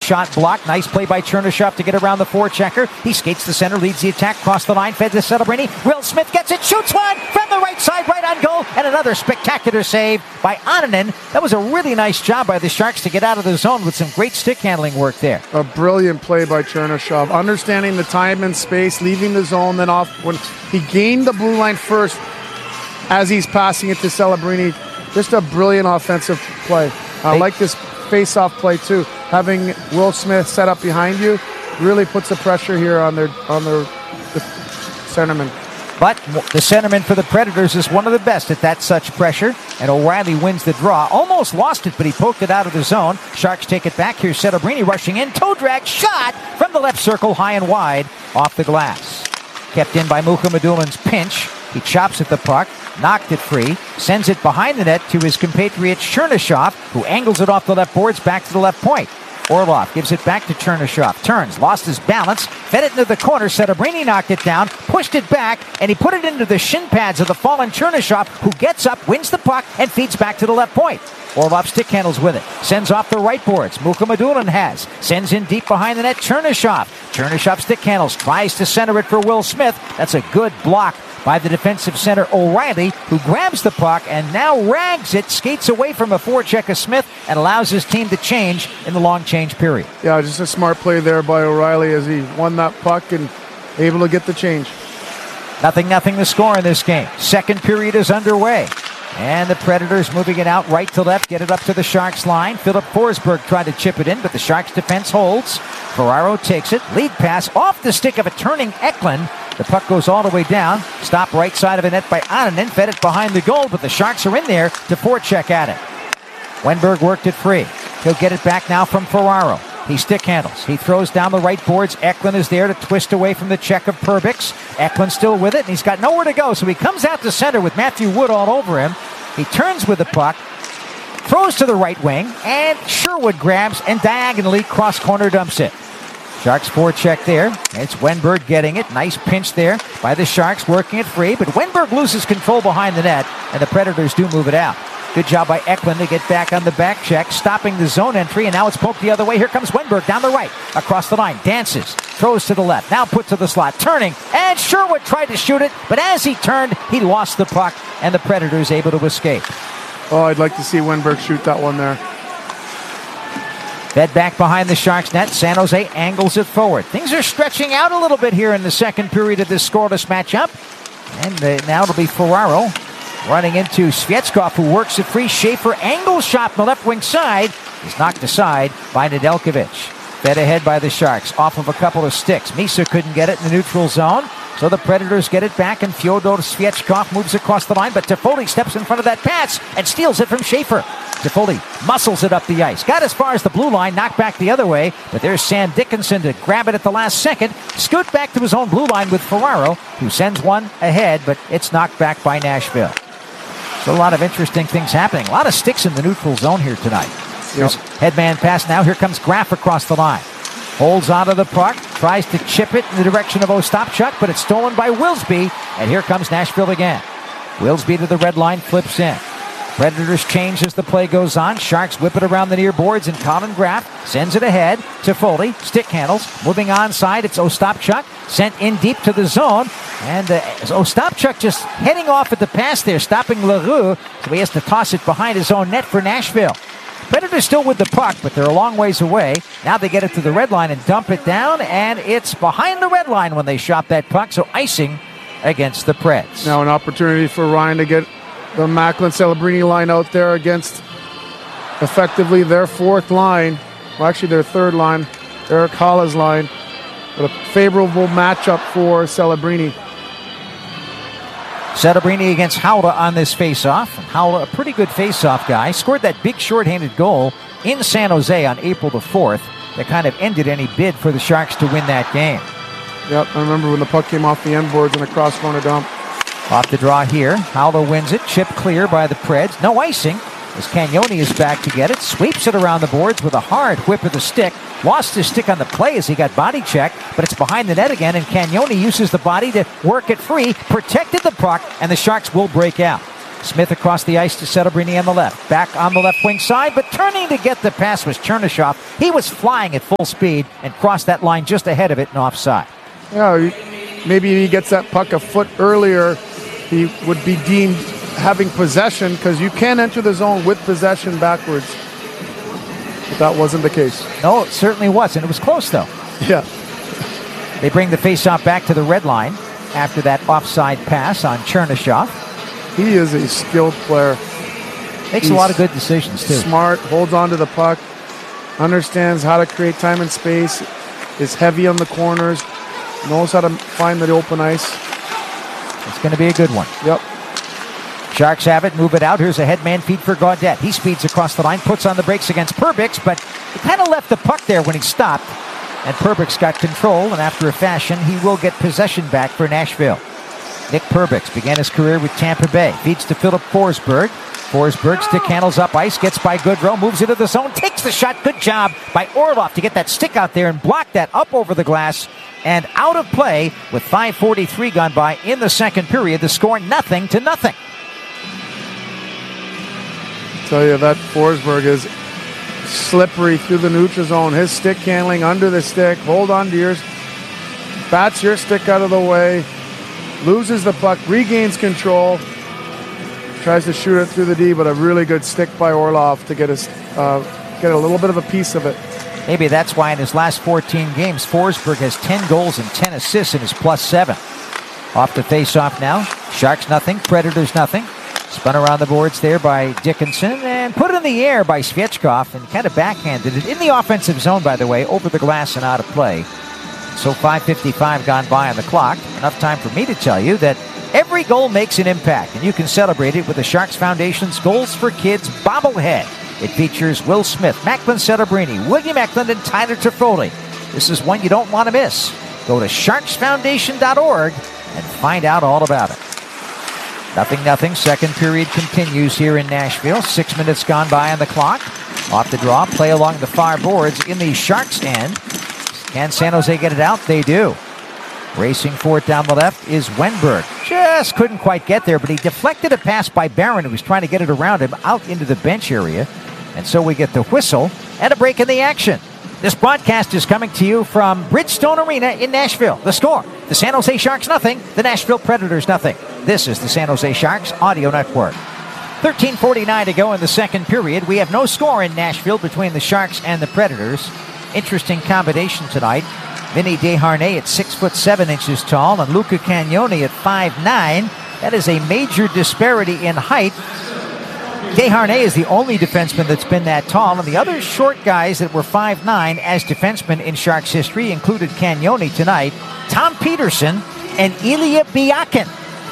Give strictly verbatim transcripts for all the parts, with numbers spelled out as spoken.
shot blocked. Nice play by Chernyshov to get around the forechecker. He skates the center, leads the attack, cross the line, fed to Celebrini. Will Smith gets it, shoots one from the right side, right on goal, and another spectacular save by Annunen. That was a really nice job by the Sharks to get out of the zone with some great stick handling work there. A brilliant play by Chernyshov, understanding the time and space, leaving the zone, then off when he gained the blue line first as he's passing it to Celebrini. Just a brilliant offensive play. I like this face-off play too. Having Will Smith set up behind you really puts the pressure here on their on their the centerman. But the centerman for the Predators is one of the best at that such pressure, and O'Reilly wins the draw. Almost lost it, but he poked it out of the zone. Sharks take it back. Here's Celebrini rushing in. Toe drag shot from the left circle, high and wide, off the glass. Kept in by Mukhamadulin's pinch. He chops at the puck, knocked it free, sends it behind the net to his compatriot Chernyshov, who angles it off the left boards back to the left point. Orlov gives it back to Chernyshov. Turns, lost his balance, fed it into the corner. Celebrini knocked it down, pushed it back, and he put it into the shin pads of the fallen Chernyshov, who gets up, wins the puck, and feeds back to the left point. Orlov stick handles with it. Sends off the right boards. Mukhamadulin has. Sends in deep behind the net. Chernyshov. Chernyshov stick handles. Tries to center it for Will Smith. That's a good block by the defensive center O'Reilly, who grabs the puck and now rags it, skates away from a forecheck of Smith, and allows his team to change in the long change period. Yeah, just a smart play there by O'Reilly as he won that puck and able to get the change. Nothing, nothing to score in this game. Second period is underway. And the Predators moving it out right to left, get it up to the Sharks line. Philip Forsberg tried to chip it in, but the Sharks defense holds. Ferraro takes it. Lead pass off the stick of a turning Eklund. The puck goes all the way down. Stopped right side of the net by Annunen. Fed it behind the goal, but the Sharks are in there to forecheck at it. Wenberg worked it free. He'll get it back now from Ferraro. He stick handles. He throws down the right boards. Eklund is there to twist away from the check of Perbix. Eklund still with it, and he's got nowhere to go. So he comes out to center with Matthew Wood all over him. He turns with the puck, throws to the right wing, and Sherwood grabs and diagonally cross-corner dumps it. Sharks forecheck there. It's Wenberg getting it. Nice pinch there by the Sharks, working it free. But Wenberg loses control behind the net, and the Predators do move it out. Good job by Eklund to get back on the back check, stopping the zone entry, and now it's poked the other way. Here comes Wenberg down the right, across the line, dances, throws to the left, now put to the slot, turning, and Sherwood tried to shoot it, but as he turned, he lost the puck, and the Predators able to escape. Oh, I'd like to see Wenberg shoot that one there. Fed back behind the Sharks net. San Jose angles it forward. Things are stretching out a little bit here in the second period of this scoreless matchup. And uh, now it'll be Ferraro running into Svechkov, who works it free. Schaefer angles shot from the left wing side. He's knocked aside by Nedeljkovic. Fed ahead by the Sharks off of a couple of sticks. Misa couldn't get it in the neutral zone. So the Predators get it back, and Fyodor Svechkov moves across the line, but Toffoli steps in front of that pass and steals it from Schaefer. Toffoli muscles it up the ice. Got as far as the blue line, knocked back the other way, but there's Sam Dickinson to grab it at the last second. Scoot back to his own blue line with Ferraro, who sends one ahead, but it's knocked back by Nashville. So a lot of interesting things happening. A lot of sticks in the neutral zone here tonight. Here's yep. Headman pass now. Here comes Graf across the line. Holds onto the puck, tries to chip it in the direction of Ostapchuk, but it's stolen by Wilsby, and here comes Nashville again. Wilsby to the red line, flips in. Predators change as the play goes on. Sharks whip it around the near boards, and Colin Graf sends it ahead to Foley. Stick handles. Moving onside, it's Ostapchuk. Sent in deep to the zone. And uh, Ostapchuk just heading off at the pass there, stopping LaRue. So he has to toss it behind his own net for Nashville. Predators still with the puck, but they're a long ways away. Now they get it to the red line and dump it down, and it's behind the red line when they shot that puck, so icing against the Preds. Now an opportunity for Ryan to get the Macklin Celebrini line out there against effectively their fourth line, well actually their third line, Erik Haula's line, but a favorable matchup for Celebrini. Celebrini against Haula on this face-off. Haula, a pretty good face-off guy, scored that big shorthanded goal in San Jose on April the fourth that kind of ended any bid for the Sharks to win that game. Yep, I remember when the puck came off the end boards in a cross-corner dump. Off the draw here. Haula wins it, chipped clear by the Preds. No icing as Cagnoni is back to get it. Sweeps it around the boards with a hard whip of the stick. Lost his stick on the play as he got body checked, but it's behind the net again, and Cagnoni uses the body to work it free, protected the puck, and the Sharks will break out. Smith across the ice to Celebrini on the left. Back on the left wing side, but turning to get the pass was Chernyshov. He was flying at full speed and crossed that line just ahead of it and offside. Yeah, maybe he gets that puck a foot earlier, he would be deemed having possession, because you can enter the zone with possession backwards. But that wasn't the case. No, it certainly wasn't. It was close, though. Yeah. They bring the faceoff back to the red line after that offside pass on Chernyshov. He is a skilled player. Makes He's a lot of good decisions, too. Smart, holds on to the puck, understands how to create time and space, is heavy on the corners, knows how to find the open ice. It's going to be a good one. Yep. Sharks have it, move it out. Here's a headman feed for Gaudette. He speeds across the line, puts on the brakes against Perbix, but he kind of left the puck there when he stopped. And Perbix got control, and after a fashion, he will get possession back for Nashville. Nick Perbix began his career with Tampa Bay. Feeds to Philip Forsberg. Forsberg stick handles up ice, gets by Goodrow, moves into the zone, takes the shot. Good job by Orlov to get that stick out there and block that up over the glass and out of play with five forty-three gone by in the second period. The score nothing to nothing. Tell you that Forsberg is slippery through the neutral zone. His stick handling under the stick. Hold on to yours. Bats your stick out of the way. Loses the puck, regains control, tries to shoot it through the D, but a really good stick by Orlov to get, his, uh, get a little bit of a piece of it. Maybe that's why in his last fourteen games, Forsberg has ten goals and ten assists in his plus seven. Off the face-off now. Sharks nothing, Predators nothing. Spun around the boards there by Dickinson and put it in the air by Svechkov and kind of backhanded it in the offensive zone, by the way, over the glass and out of play. So five fifty-five gone by on the clock. Enough time for me to tell you that every goal makes an impact, and you can celebrate it with the Sharks Foundation's Goals for Kids bobblehead. It features Will Smith, Macklin Celebrini, William Eklund, and Tyler Toffoli. This is one you don't want to miss. Go to sharks foundation dot org and find out all about it. Nothing, nothing. Second period continues here in Nashville. Six minutes gone by on the clock. Off the draw, play along the far boards in the Sharks' end. Can San Jose get it out? They do. Racing for it down the left is Wenberg. Just couldn't quite get there, but he deflected a pass by Barron, who was trying to get it around him out into the bench area. And so we get the whistle and a break in the action. This broadcast is coming to you from Bridgestone Arena in Nashville. The score, the San Jose Sharks nothing, the Nashville Predators nothing. This is the San Jose Sharks Audio Network. thirteen forty-nine to go in the second period. We have no score in Nashville between the Sharks and the Predators. Interesting combination tonight. Vinny Desharnais at six foot seven inches tall and Luca Cagnoni at five nine. That is a major disparity in height. Desharnais is the only defenseman that's been that tall, and the other short guys that were five nine as defensemen in Sharks history included Cagnoni tonight, Tom Peterson, and Ilya Biakin.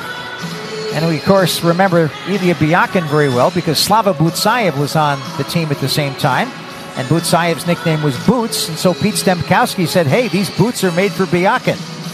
And we, of course, remember Ilya Biakin very well because Slava Butsayev was on the team at the same time. And Butsayev's nickname was Boots, and so Pete Stemkowski said, hey, these boots are made for Biakin.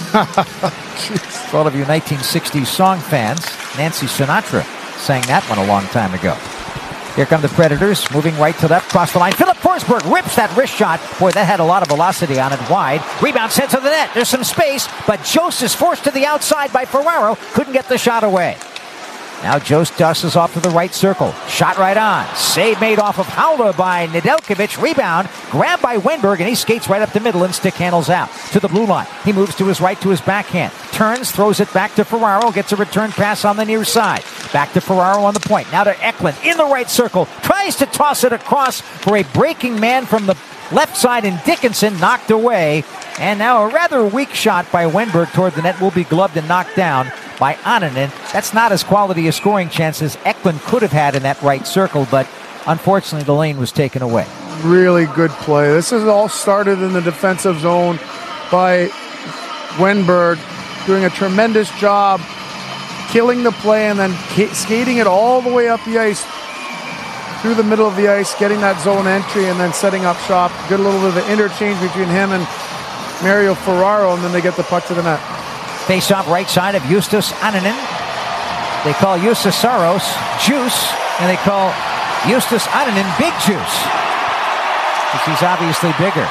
For all of you nineteen sixties song fans, Nancy Sinatra sang that one a long time ago. Here come the Predators, moving right to left, cross the line. Philip Forsberg rips that wrist shot. Boy, that had a lot of velocity on it wide. Rebound sent to the net. There's some space, but Jost is forced to the outside by Ferraro. Couldn't get the shot away. Now Jost dusses off to the right circle. Shot right on. Save made off of Howler by Nedeljkovic. Rebound. Grabbed by Wenberg, and he skates right up the middle and stick handles out to the blue line. He moves to his right to his backhand. Turns, throws it back to Ferraro. Gets a return pass on the near side. Back to Ferraro on the point. Now to Eklund in the right circle. Tries to toss it across for a breaking man from the left side, and Dickinson knocked away. And now a rather weak shot by Wenberg toward the net will be gloved and knocked down by Annunen. That's not as quality a scoring chance as Eklund could have had in that right circle, but unfortunately the lane was taken away. Really good play. This has all started in the defensive zone by Wenberg, doing a tremendous job killing the play and then skating it all the way up the ice through the middle of the ice, getting that zone entry and then setting up shop. Good little bit of interchange between him and Mario Ferraro, and then they get the puck to the net. Face-off right side of Justus Annunen. They call Justus Saros Juice, and they call Justus Annunen Big Juice, because he's obviously bigger.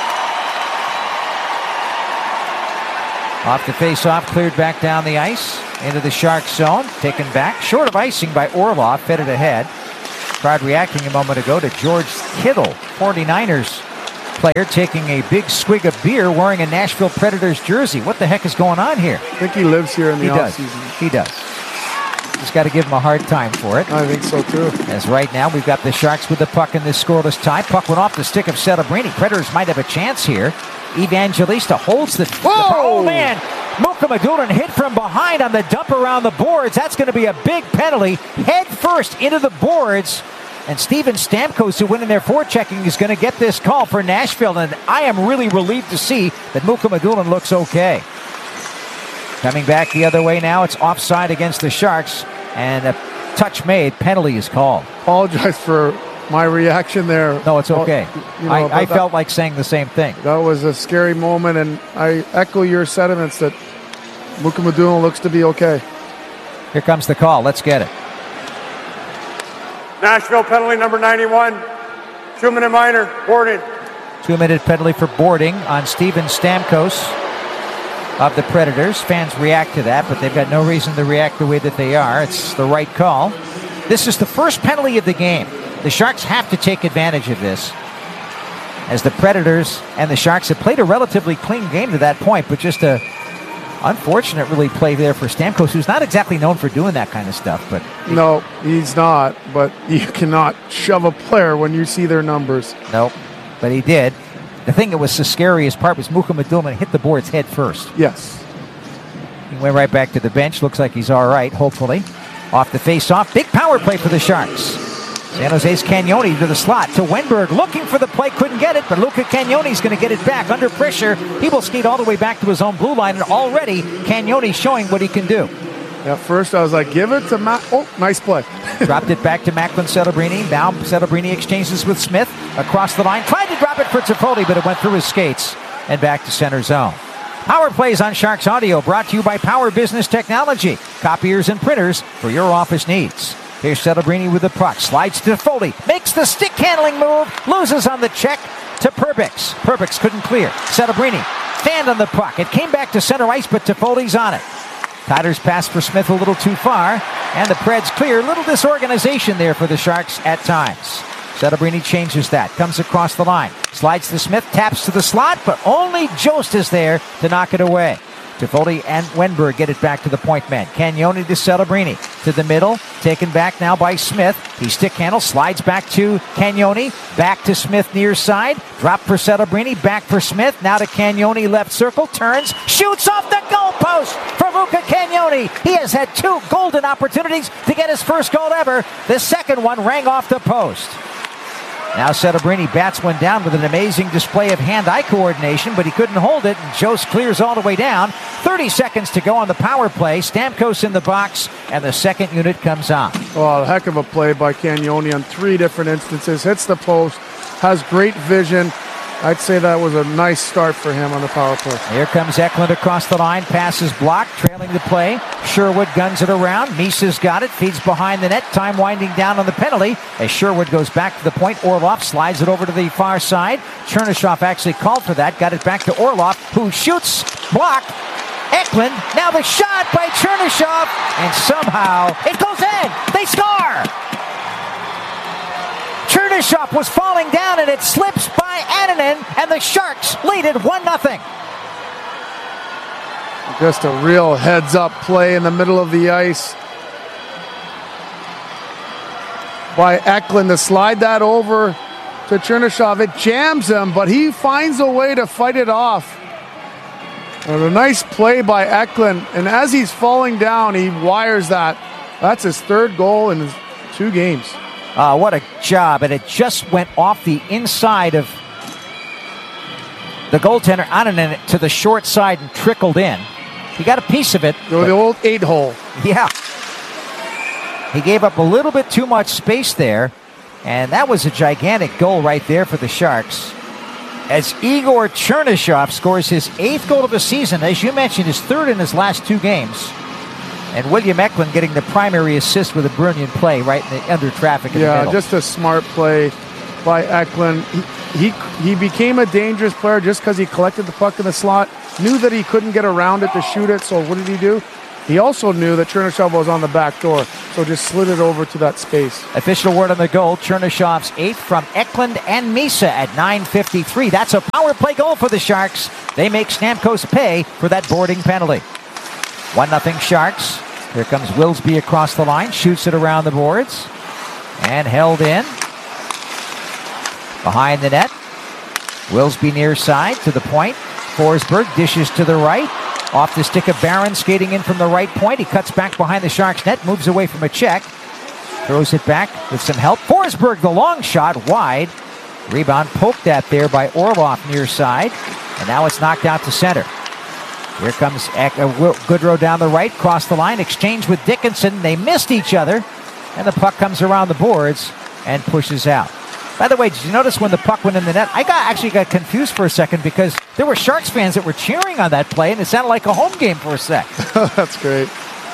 Off the face-off, cleared back down the ice. into the Sharks zone. Taken back. Short of icing by Orlov. Fed it ahead. Tried reacting a moment ago to George Kittle, forty-niners player, taking a big swig of beer wearing a Nashville Predators jersey. What the heck is going on here? I think he lives here in the he offseason. Does. He does. Just got to give him a hard time for it. I think so, too. As right now, we've got the Sharks with the puck in this scoreless tie. Puck went off the stick of Celebrini. Predators might have a chance here. Evangelista holds the... Whoa! the oh, man! Muka Madulin hit from behind on the dump around the boards. That's going to be a big penalty. Head first into the boards. And Steven Stamkos, who went in there forechecking, is going to get this call for Nashville. And I am really relieved to see that Muka Madulin looks okay. Coming back the other way now, it's offside against the Sharks. And a touch made, penalty is called. Apologize for my reaction there. No, it's okay. Well, you know, I, I that, felt like saying the same thing. That was a scary moment, and I echo your sentiments that Muka Madulin looks to be okay. Here comes the call. Let's get it. Nashville penalty number ninety-one. Two-minute minor, boarding. Two-minute penalty for boarding on Steven Stamkos of the Predators. Fans react to that, but they've got no reason to react the way that they are. It's the right call. This is the first penalty of the game. The Sharks have to take advantage of this, as the Predators and the Sharks have played a relatively clean game to that point, but just a unfortunate really play there for Stamkos, who's not exactly known for doing that kind of stuff. But no, he's not. But you cannot shove a player when you see their numbers. Nope, but he did. The thing that was the scariest part was Muka Madulin hit the boards head first. Yes. He went right back to the bench. Looks like he's all right, hopefully. Off the face-off. Big power play for the Sharks. San Jose's Cagnoni to the slot to Wenberg, looking for the play, couldn't get it, but Luca Cagnoni's going to get it back under pressure. He will skate all the way back to his own blue line, and already Cagnoni showing what he can do. At first, I was like, give it to Matt. Oh, nice play. Dropped it back to Macklin Celebrini. Now Celebrini exchanges with Smith across the line. Tried to drop it for Toffoli, but it went through his skates and back to center zone. Power Plays on Sharks Audio, brought to you by Power Business Technology. Copiers and printers for your office needs. Here's Celebrini with the puck. Slides to Foley. Makes the stick handling move. Loses on the check to Perbix. Perbix couldn't clear. Celebrini fanned on the puck. It came back to center ice, but Toffoli's on it. Tyler's pass for Smith a little too far. And the Preds clear. Little disorganization there for the Sharks at times. Celebrini changes that. Comes across the line. Slides to Smith. Taps to the slot, but only Jost is there to knock it away. Toffoli and Wenberg get it back to the point man. Cagnoni to Celebrini. To the middle. Taken back now by Smith. He stick handle. Slides back to Cagnoni. Back to Smith near side. Drop for Celebrini. Back for Smith. Now to Cagnoni. Left circle. Turns. Shoots off the goalpost for Luca Cagnoni. He has had two golden opportunities to get his first goal ever. The second one rang off the post. Now Celebrini bats one down with an amazing display of hand-eye coordination, but he couldn't hold it, and Jost clears all the way down. thirty seconds to go on the power play. Stamkos in the box, and the second unit comes on. Oh, a heck of a play by Cagnoni on three different instances. Hits the post, has great vision. I'd say that was a nice start for him on the power play. Here comes Eklund across the line. Passes blocked, trailing the play. Sherwood guns it around. Misa's got it. Feeds behind the net. Time winding down on the penalty as Sherwood goes back to the point. Orlov slides it over to the far side. Chernyshov actually called for that. Got it back to Orlov, who shoots. Blocked. Eklund. Now the shot by Chernyshov. And somehow it goes in. They score. Chernyshov was falling down, and it slips by Annunen, and the Sharks lead it one nothing. Just a real heads-up play in the middle of the ice by Eklund to slide that over to Chernyshov. It jams him, but he finds a way to fight it off. And a nice play by Eklund, and as he's falling down, he wires that. That's his third goal in his two games. Uh, what a job, and it just went off the inside of the goaltender Annunen to the short side and trickled in. He got a piece of it. The old eight hole. Yeah. He gave up a little bit too much space there, and that was a gigantic goal right there for the Sharks. As Igor Chernyshov scores his eighth goal of the season, as you mentioned, his third in his last two games. And William Eklund getting the primary assist with a brilliant play right in the, under traffic in yeah, the middle. Just a smart play by Eklund. He, he, he became a dangerous player just because he collected the puck in the slot, knew that he couldn't get around it to shoot it, so what did he do? He also knew that Chernyshov was on the back door, so just slid it over to that space. Official word on the goal, Chernyshov's eighth from Eklund and Misa at nine fifty-three. That's a power play goal for the Sharks. They make Stamkos pay for that boarding penalty. one nothing Sharks. Here comes Wilsby across the line, shoots it around the boards, and held in. Behind the net, Wilsby near side to the point. Forsberg dishes to the right. Off the stick of Barron, skating in from the right point. He cuts back behind the Sharks net, moves away from a check. Throws it back with some help. Forsberg, the long shot, wide. Rebound poked at there by Orlov near side. And now it's knocked out to center. Here comes Goodrow down the right, cross the line, exchange with Dickinson. They missed each other. And the puck comes around the boards and pushes out. By the way, did you notice when the puck went in the net? I got actually got confused for a second because there were Sharks fans that were cheering on that play, and it sounded like a home game for a sec. That's great.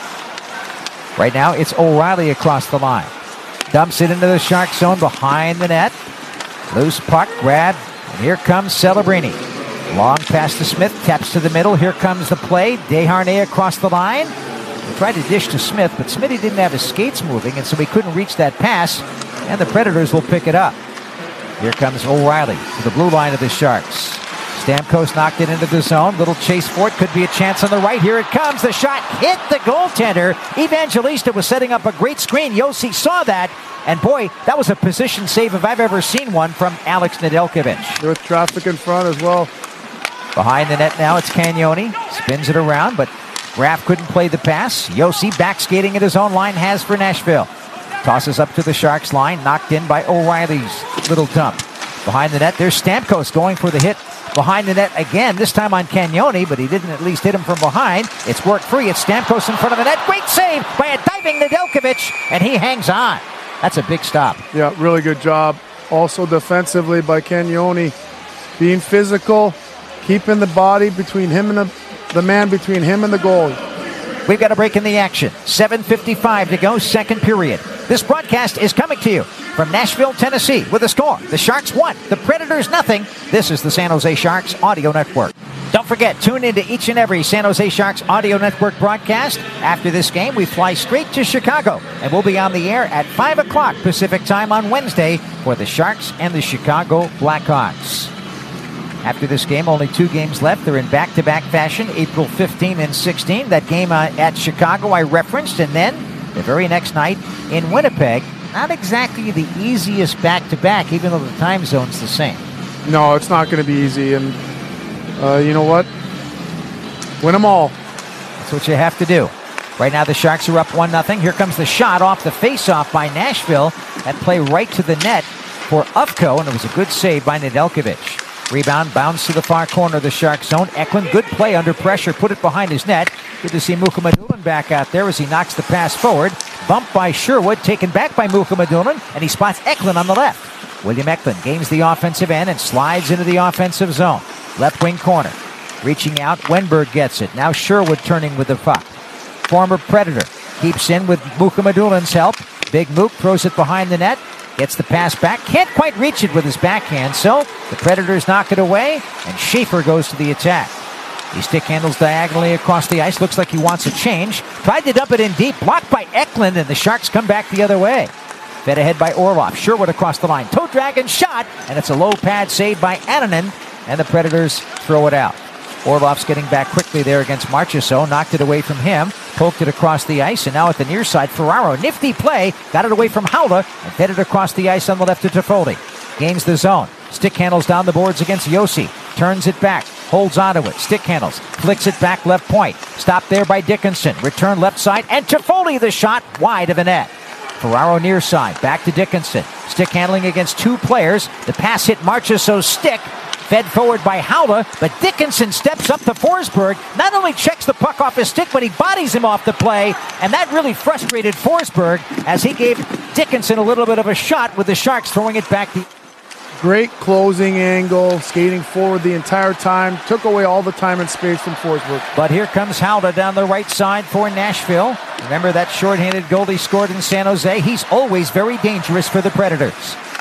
Right now, it's O'Reilly across the line. Dumps it into the Shark zone behind the net. Loose puck, grab, and here comes Celebrini. Long pass to Smith, taps to the middle. Here comes the play. Desharnais across the line. He tried to dish to Smith, but Smitty didn't have his skates moving, and so he couldn't reach that pass, and the Predators will pick it up. Here comes O'Reilly to the blue line of the Sharks. Stamkos knocked it into the zone. Little chase for it. Could be a chance on the right. Here it comes. The shot hit the goaltender. Evangelista was setting up a great screen. Yossi saw that. And boy, that was a position save if I've ever seen one from Alex Nedeljkovic. With traffic in front as well. Behind the net now, it's Cagnoni. Spins it around, but Graf couldn't play the pass. Yossi back skating at his own line, has for Nashville. Tosses up to the Sharks line, knocked in by O'Reilly's little dump. Behind the net, there's Stamkos going for the hit behind the net again, this time on Cagnoni, but he didn't at least hit him from behind. It's worked free. It's Stamkos in front of the net. Great save by a diving Nedeljkovic, and he hangs on. That's a big stop. Yeah, really good job. Also defensively by Cagnoni. Being physical, keeping the body between him and the, the man between him and the goal. We've got a break in the action. seven fifty-five to go, second period. This broadcast is coming to you from Nashville, Tennessee, with a score. The Sharks one, the Predators nothing. This is the San Jose Sharks Audio Network. Don't forget, tune into each and every San Jose Sharks Audio Network broadcast. After this game, we fly straight to Chicago, and we'll be on the air at five o'clock Pacific time on Wednesday for the Sharks and the Chicago Blackhawks. After this game, only two games left. They're in back-to-back fashion, April fifteenth and sixteenth. That game uh, at Chicago I referenced, and then the very next night in Winnipeg. Not exactly the easiest back-to-back, even though the time zone's the same. No, it's not going to be easy, and uh, you know what? Win them all. That's what you have to do. Right now the Sharks are up one nothing. Here comes the shot off the face-off by Nashville. That play right to the net for Ufko, and it was a good save by Nedeljkovic. Rebound, bounce to the far corner of the Shark zone. Eklund, good play under pressure, put it behind his net. Good to see Mukhamadullin back out there as he knocks the pass forward. Bumped by Sherwood, taken back by Mukhamadullin, and he spots Eklund on the left. William Eklund gains the offensive end and slides into the offensive zone. Left wing corner. Reaching out, Wenberg gets it. Now Sherwood turning with the puck. Former Predator keeps in with Mukhamadullin's help. Big Mook throws it behind the net. Gets the pass back. Can't quite reach it with his backhand, so the Predators knock it away, and Schaefer goes to the attack. He stick handles diagonally across the ice. Looks like he wants a change. Tried to dump it in deep. Blocked by Eklund, and the Sharks come back the other way. Fed ahead by Orlov. Sherwood across the line. Toe drag and shot, and it's a low pad save by Annunen, and the Predators throw it out. Orlov's getting back quickly there against Marchessault. Knocked it away from him. Poked it across the ice, and now at the near side, Ferraro. Nifty play. Got it away from Haula and fed it across the ice on the left to Toffoli. Gains the zone. Stick handles down the boards against Yossi. Turns it back. Holds onto it. Stick handles. Flicks it back left point. Stopped there by Dickinson. Return left side, and Toffoli the shot wide of the net. Ferraro near side. Back to Dickinson. Stick handling against two players. The pass hit Marchessault's stick. Fed forward by Haula, but Dickinson steps up to Forsberg. Not only checks the puck off his stick, but he bodies him off the play, and that really frustrated Forsberg as he gave Dickinson a little bit of a shot with the Sharks throwing it back. The Great closing angle, skating forward the entire time. Took away all the time and space from Forsberg. But here comes Haula down the right side for Nashville. Remember that shorthanded goal he scored in San Jose? He's always very dangerous for the Predators.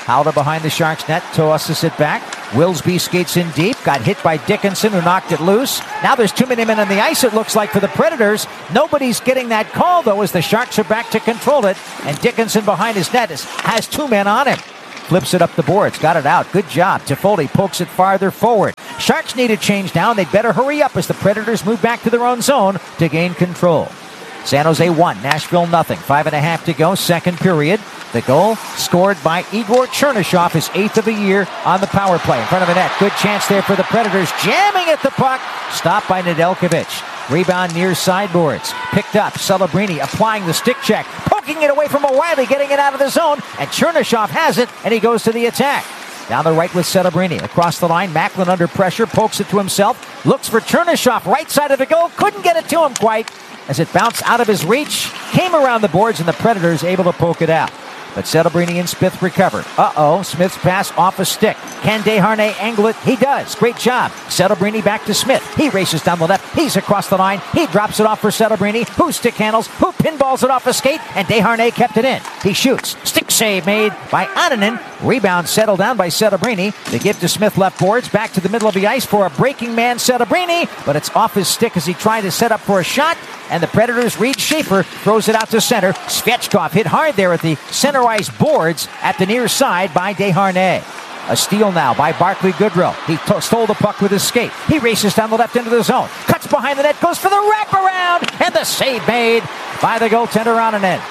Howler behind the Sharks net, tosses it back. Wilsby skates in deep, got hit by Dickinson, who knocked it loose. Now there's too many men on the ice, it looks like, for the Predators. Nobody's getting that call, though, as the Sharks are back to control it. And Dickinson behind his net is, has two men on him. Flips it up the boards, got it out. Good job. Toffoli pokes it farther forward. Sharks need a change now, and they'd better hurry up as the Predators move back to their own zone to gain control. San Jose one, Nashville nothing. Five and a half to go, second period. The goal scored by Igor Chernyshov, his eighth of the year on the power play. In front of the net, good chance there for the Predators. Jamming at the puck, stopped by Nedeljkovic. Rebound near sideboards. Picked up, Celebrini applying the stick check. Poking it away from O'Reilly, getting it out of the zone. And Chernyshov has it, and he goes to the attack. Down the right with Celebrini. Across the line, Macklin under pressure, pokes it to himself. Looks for Chernyshov, right side of the goal. Couldn't get it to him quite as it bounced out of his reach. Came around the boards, and the Predators able to poke it out. But Celebrini and Smith recovered. Uh-oh, Smith's pass off a stick. Can Desharnais angle it? He does. Great job. Celebrini back to Smith. He races down the left. He's across the line. He drops it off for Celebrini, who stick handles, who pinballs it off a skate, and Desharnais kept it in. He shoots. Stick save made by Annunen. Rebound settled down by Celebrini. They give to Smith left boards. Back to the middle of the ice for a breaking man, Celebrini, but it's off his stick as he tried to set up for a shot. And the Predators, Reed Schaefer, throws it out to center. Svechkov hit hard there at the center ice boards at the near side by Desharnais. A steal now by Barclay Goodrow. He to- stole the puck with his skate. He races down the left into the zone. Cuts behind the net, goes for the wraparound, and the save made by the goaltender Annunen.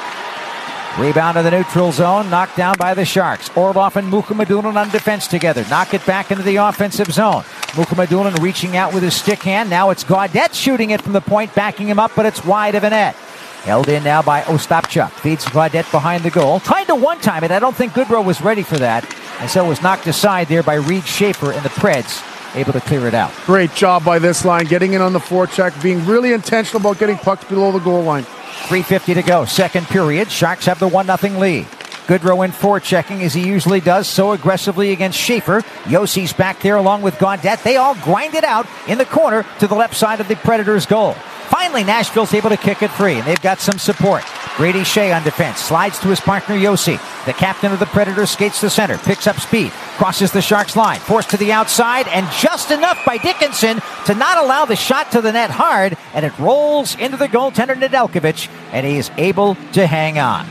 Rebound in the neutral zone, knocked down by the Sharks. Orlov and Mukhamadullin on defense together. Knock it back into the offensive zone. Mukhamadullin reaching out with his stick hand. Now it's Gaudette shooting it from the point, backing him up, but it's wide of a net. Held in now by Ostapchuk. Feeds Gaudette behind the goal. Tried to one-time it. I don't think Goodrow was ready for that. And so it was knocked aside there by Reed Schaefer, and the Preds able to clear it out. Great job by this line, getting in on the forecheck, being really intentional about getting pucks below the goal line. three fifty to go, second period. Sharks have the one nothing lead. Goodrow in forechecking as he usually does, so aggressively against Schaefer. Yossi's back there along with Gaudette. They all grind it out in the corner to the left side of the Predators' goal. Finally, Nashville's able to kick it free, and they've got some support. Brady Shea on defense, slides to his partner Josi. The captain of the Predators skates to center, picks up speed, crosses the Sharks line, forced to the outside, and just enough by Dickinson to not allow the shot to the net hard, and it rolls into the goaltender Nedeljkovic, and he is able to hang on.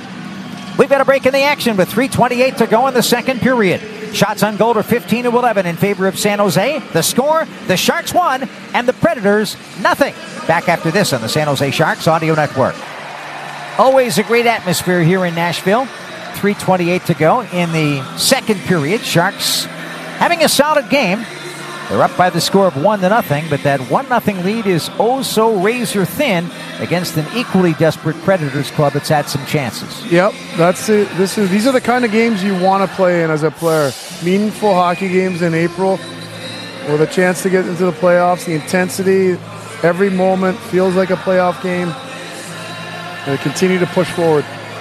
We've got a break in the action with three twenty-eight to go in the second period. Shots on goal are fifteen to eleven in favor of San Jose. The score, the Sharks won, and the Predators nothing. Back after this on the San Jose Sharks Audio Network. Always a great atmosphere here in Nashville. three twenty-eight to go in the second period. Sharks having a solid game. They're up by the score of one to nothing, but that one nothing lead is oh so razor thin against an equally desperate Predators club that's had some chances. Yep, that's it. This is these are the kind of games you want to play in as a player. Meaningful hockey games in April with a chance to get into the playoffs. The intensity, every moment feels like a playoff game. And they continue to push forward.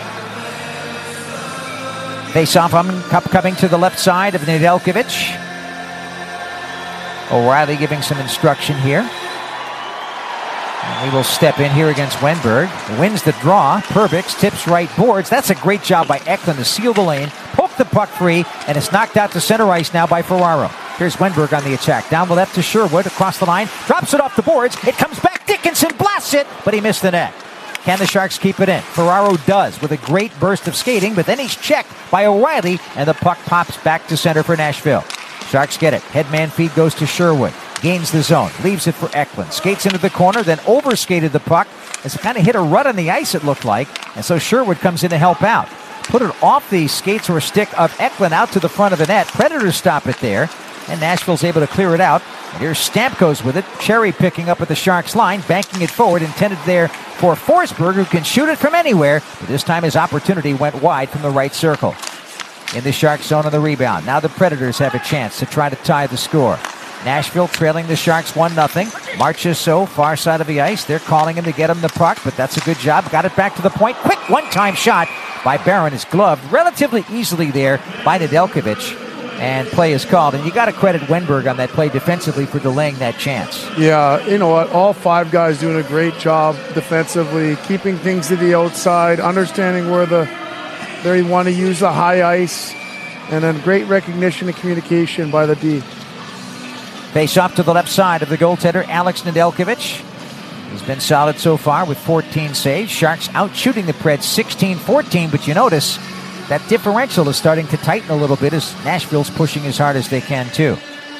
Face-off cup coming to the left side of Nedeljkovic. O'Reilly giving some instruction here. And he will step in here against Wenberg. Wins the draw. Perbix tips right boards. That's a great job by Eklund to seal the lane, poke the puck free, and it's knocked out to center ice now by Ferraro. Here's Wenberg on the attack. Down the left to Sherwood, across the line, drops it off the boards. It comes back. Dickinson blasts it, but he missed the net. Can the Sharks keep it in? Ferraro does with a great burst of skating, but then he's checked by O'Reilly, and the puck pops back to center for Nashville. Sharks get it. Headman feed goes to Sherwood. Gains the zone. Leaves it for Eklund. Skates into the corner, then overskated the puck. As it kind of hit a rut on the ice, it looked like. And so Sherwood comes in to help out. Put it off the skates or stick of Eklund out to the front of the net. Predators stop it there. And Nashville's able to clear it out. And here's Stamkos with it. Cherry picking up at the Sharks line. Banking it forward. Intended there for Forsberg, who can shoot it from anywhere. But this time his opportunity went wide from the right circle. In the Sharks zone on the rebound. Now the Predators have a chance to try to tie the score. Nashville trailing the Sharks one nothing. Marchessault, far side of the ice. They're calling him to get him the puck, but that's a good job. Got it back to the point. Quick one-time shot by Barron is gloved relatively easily there by Nedeljkovic. And play is called. And you got to credit Wenberg on that play defensively for delaying that chance. Yeah, you know what? All five guys doing a great job defensively, keeping things to the outside, understanding where the they want to use the high ice, and then great recognition and communication by the D. Face off to the left side of the goaltender, Alex Nedeljkovic. He's been solid so far with fourteen saves. Sharks out shooting the Preds sixteen fourteen, but you notice that differential is starting to tighten a little bit as Nashville's pushing as hard as they can too.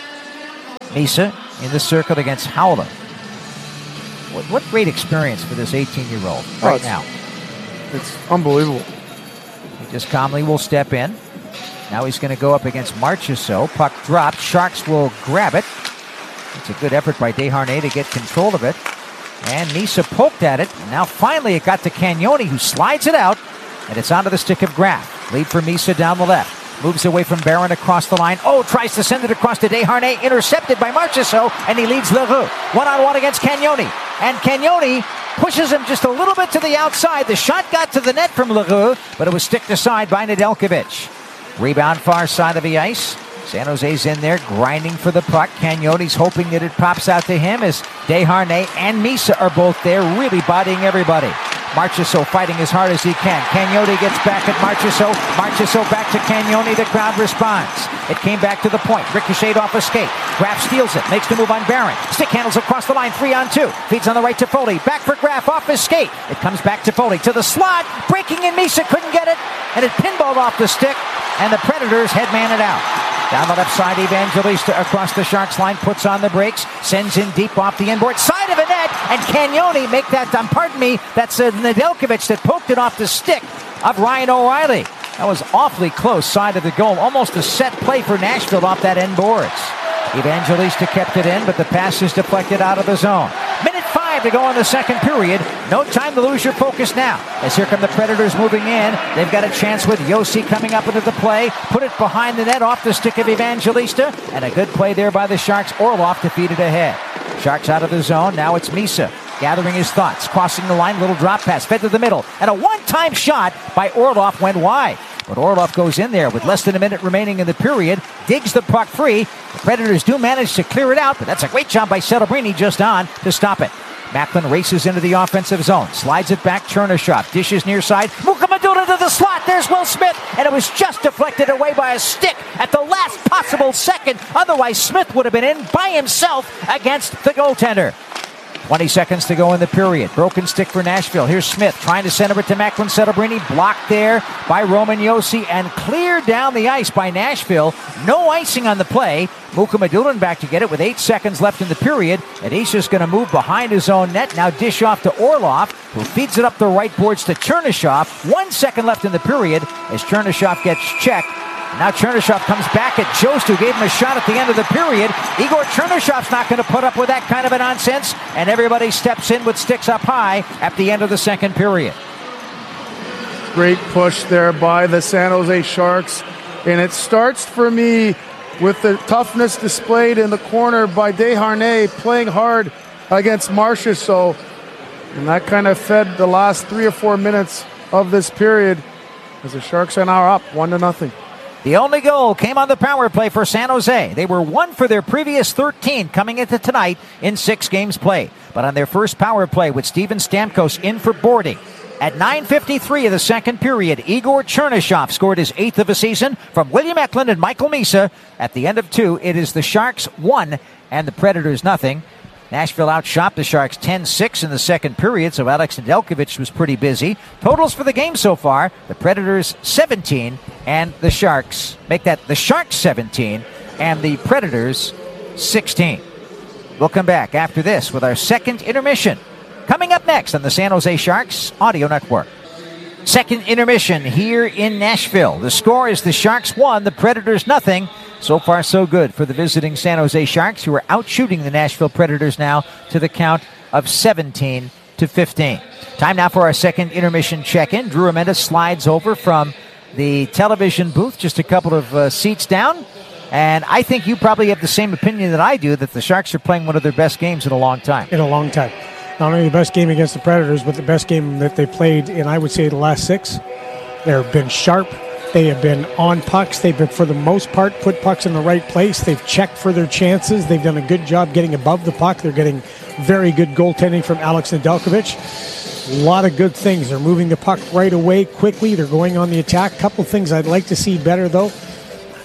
Misa in the circle against Howland. What, what great experience for this eighteen-year-old right oh, it's, now. It's unbelievable. He just calmly will step in. Now he's going to go up against Marchessault. Puck dropped. Sharks will grab it. It's a good effort by Desharnais to get control of it. And Misa poked at it. And now finally it got to Cagnoni, who slides it out. And it's onto the stick of Graf. Lead for Misa down the left. Moves away from Barron across the line. Oh, tries to send it across to Desharnais. Intercepted by Marchessault. And he leads Leroux. One-on-one against Cagnoni. And Cagnoni pushes him just a little bit to the outside. The shot got to the net from Leroux, but it was sticked aside by Nedeljkovic. Rebound far side of the ice. San Jose's in there grinding for the puck. Cagnoni's hoping that it pops out to him as Desharnais and Misa are both there, really bodying everybody. Marchessault fighting as hard as he can. Cagnoni gets back at Marchessault. Marchessault back to Cagnoni. The crowd responds. It came back to the point. Ricocheted off a skate. Graf steals it. Makes the move on Barron. Stick handles across the line. Three on two. Feeds on the right to Foley. Back for Graf off his skate. It comes back to Foley. To the slot. Breaking in. Misa couldn't get it. And it pinballed off the stick. And the Predators headman it out. Down the left side, Evangelista across the Sharks line, puts on the brakes, sends in deep off the inboard, side of the net, and Cagnoni make that, um, pardon me, that's uh, Nedeljkovic that poked it off the stick of Ryan O'Reilly. That was awfully close, side of the goal, almost a set play for Nashville off that end boards. Evangelista kept it in, but the pass is deflected out of the zone. Minute five to go in the second period. No time to lose your focus now. As here come the Predators moving in. They've got a chance with Josi coming up into the play. Put it behind the net off the stick of Evangelista. And a good play there by the Sharks. Orlov to feed it ahead. Sharks out of the zone. Now it's Misa gathering his thoughts. Crossing the line. Little drop pass. Fed to the middle. And a one-time shot by Orlov went wide. But Orlov goes in there with less than a minute remaining in the period, digs the puck free. The Predators do manage to clear it out, but that's a great job by Celebrini just on to stop it. Macklin races into the offensive zone, slides it back, Chernyshov, dishes near side, Mukamadula to the slot, there's Will Smith, and it was just deflected away by a stick at the last possible second. Otherwise, Smith would have been in by himself against the goaltender. twenty seconds to go in the period. Broken stick for Nashville. Here's Smith trying to center it to Macklin Celebrini. Blocked there by Roman Josi and cleared down the ice by Nashville. No icing on the play. Mukamadulin back to get it with eight seconds left in the period. And he's just going to move behind his own net. Now dish off to Orlov, who feeds it up the right boards to Chernyshov. One second left in the period as Chernyshov gets checked. Now Chernyshov comes back at Jost, who gave him a shot at the end of the period. Igor Chernyshov's not going to put up with that kind of a nonsense, and everybody steps in with sticks up high at the end of the second period. Great push there by the San Jose Sharks, and it starts for me with the toughness displayed in the corner by Desharnais, playing hard against Marchessault, and that kind of fed the last three or four minutes of this period as the Sharks are now up one to nothing. The only goal came on the power play for San Jose. They were one for their previous thirteen coming into tonight in six games played. But on their first power play with Steven Stamkos in for boarding, at nine fifty-three of the second period, Igor Chernyshov scored his eighth of the season from William Eklund and Michael Misa. At the end of two, it is the Sharks one and the Predators nothing. Nashville outshot the Sharks ten six in the second period, so Alex Nedeljkovic was pretty busy. Totals for the game so far, the Predators seventeen and the Sharks, make that the Sharks seventeen and the Predators sixteen. We'll come back after this with our second intermission. Coming up next on the San Jose Sharks Audio Network. Second intermission here in Nashville. The score is the Sharks one, the Predators nothing. So far, so good for the visiting San Jose Sharks, who are out shooting the Nashville Predators now to the count of seventeen to fifteen. Time now for our second intermission check-in. Drew Ramirez slides over from the television booth, just a couple of uh, seats down. And I think you probably have the same opinion that I do, that the Sharks are playing one of their best games in a long time. In a long time. Not only the best game against the Predators, but the best game that they played in, I would say, the last six. They've been sharp. They have been on pucks. They've been, for the most part, put pucks in the right place. They've checked for their chances. They've done a good job getting above the puck. They're getting very good goaltending from Alex Nedeljkovic. A lot of good things. They're moving the puck right away, quickly. They're going on the attack. A couple things I'd like to see better, though.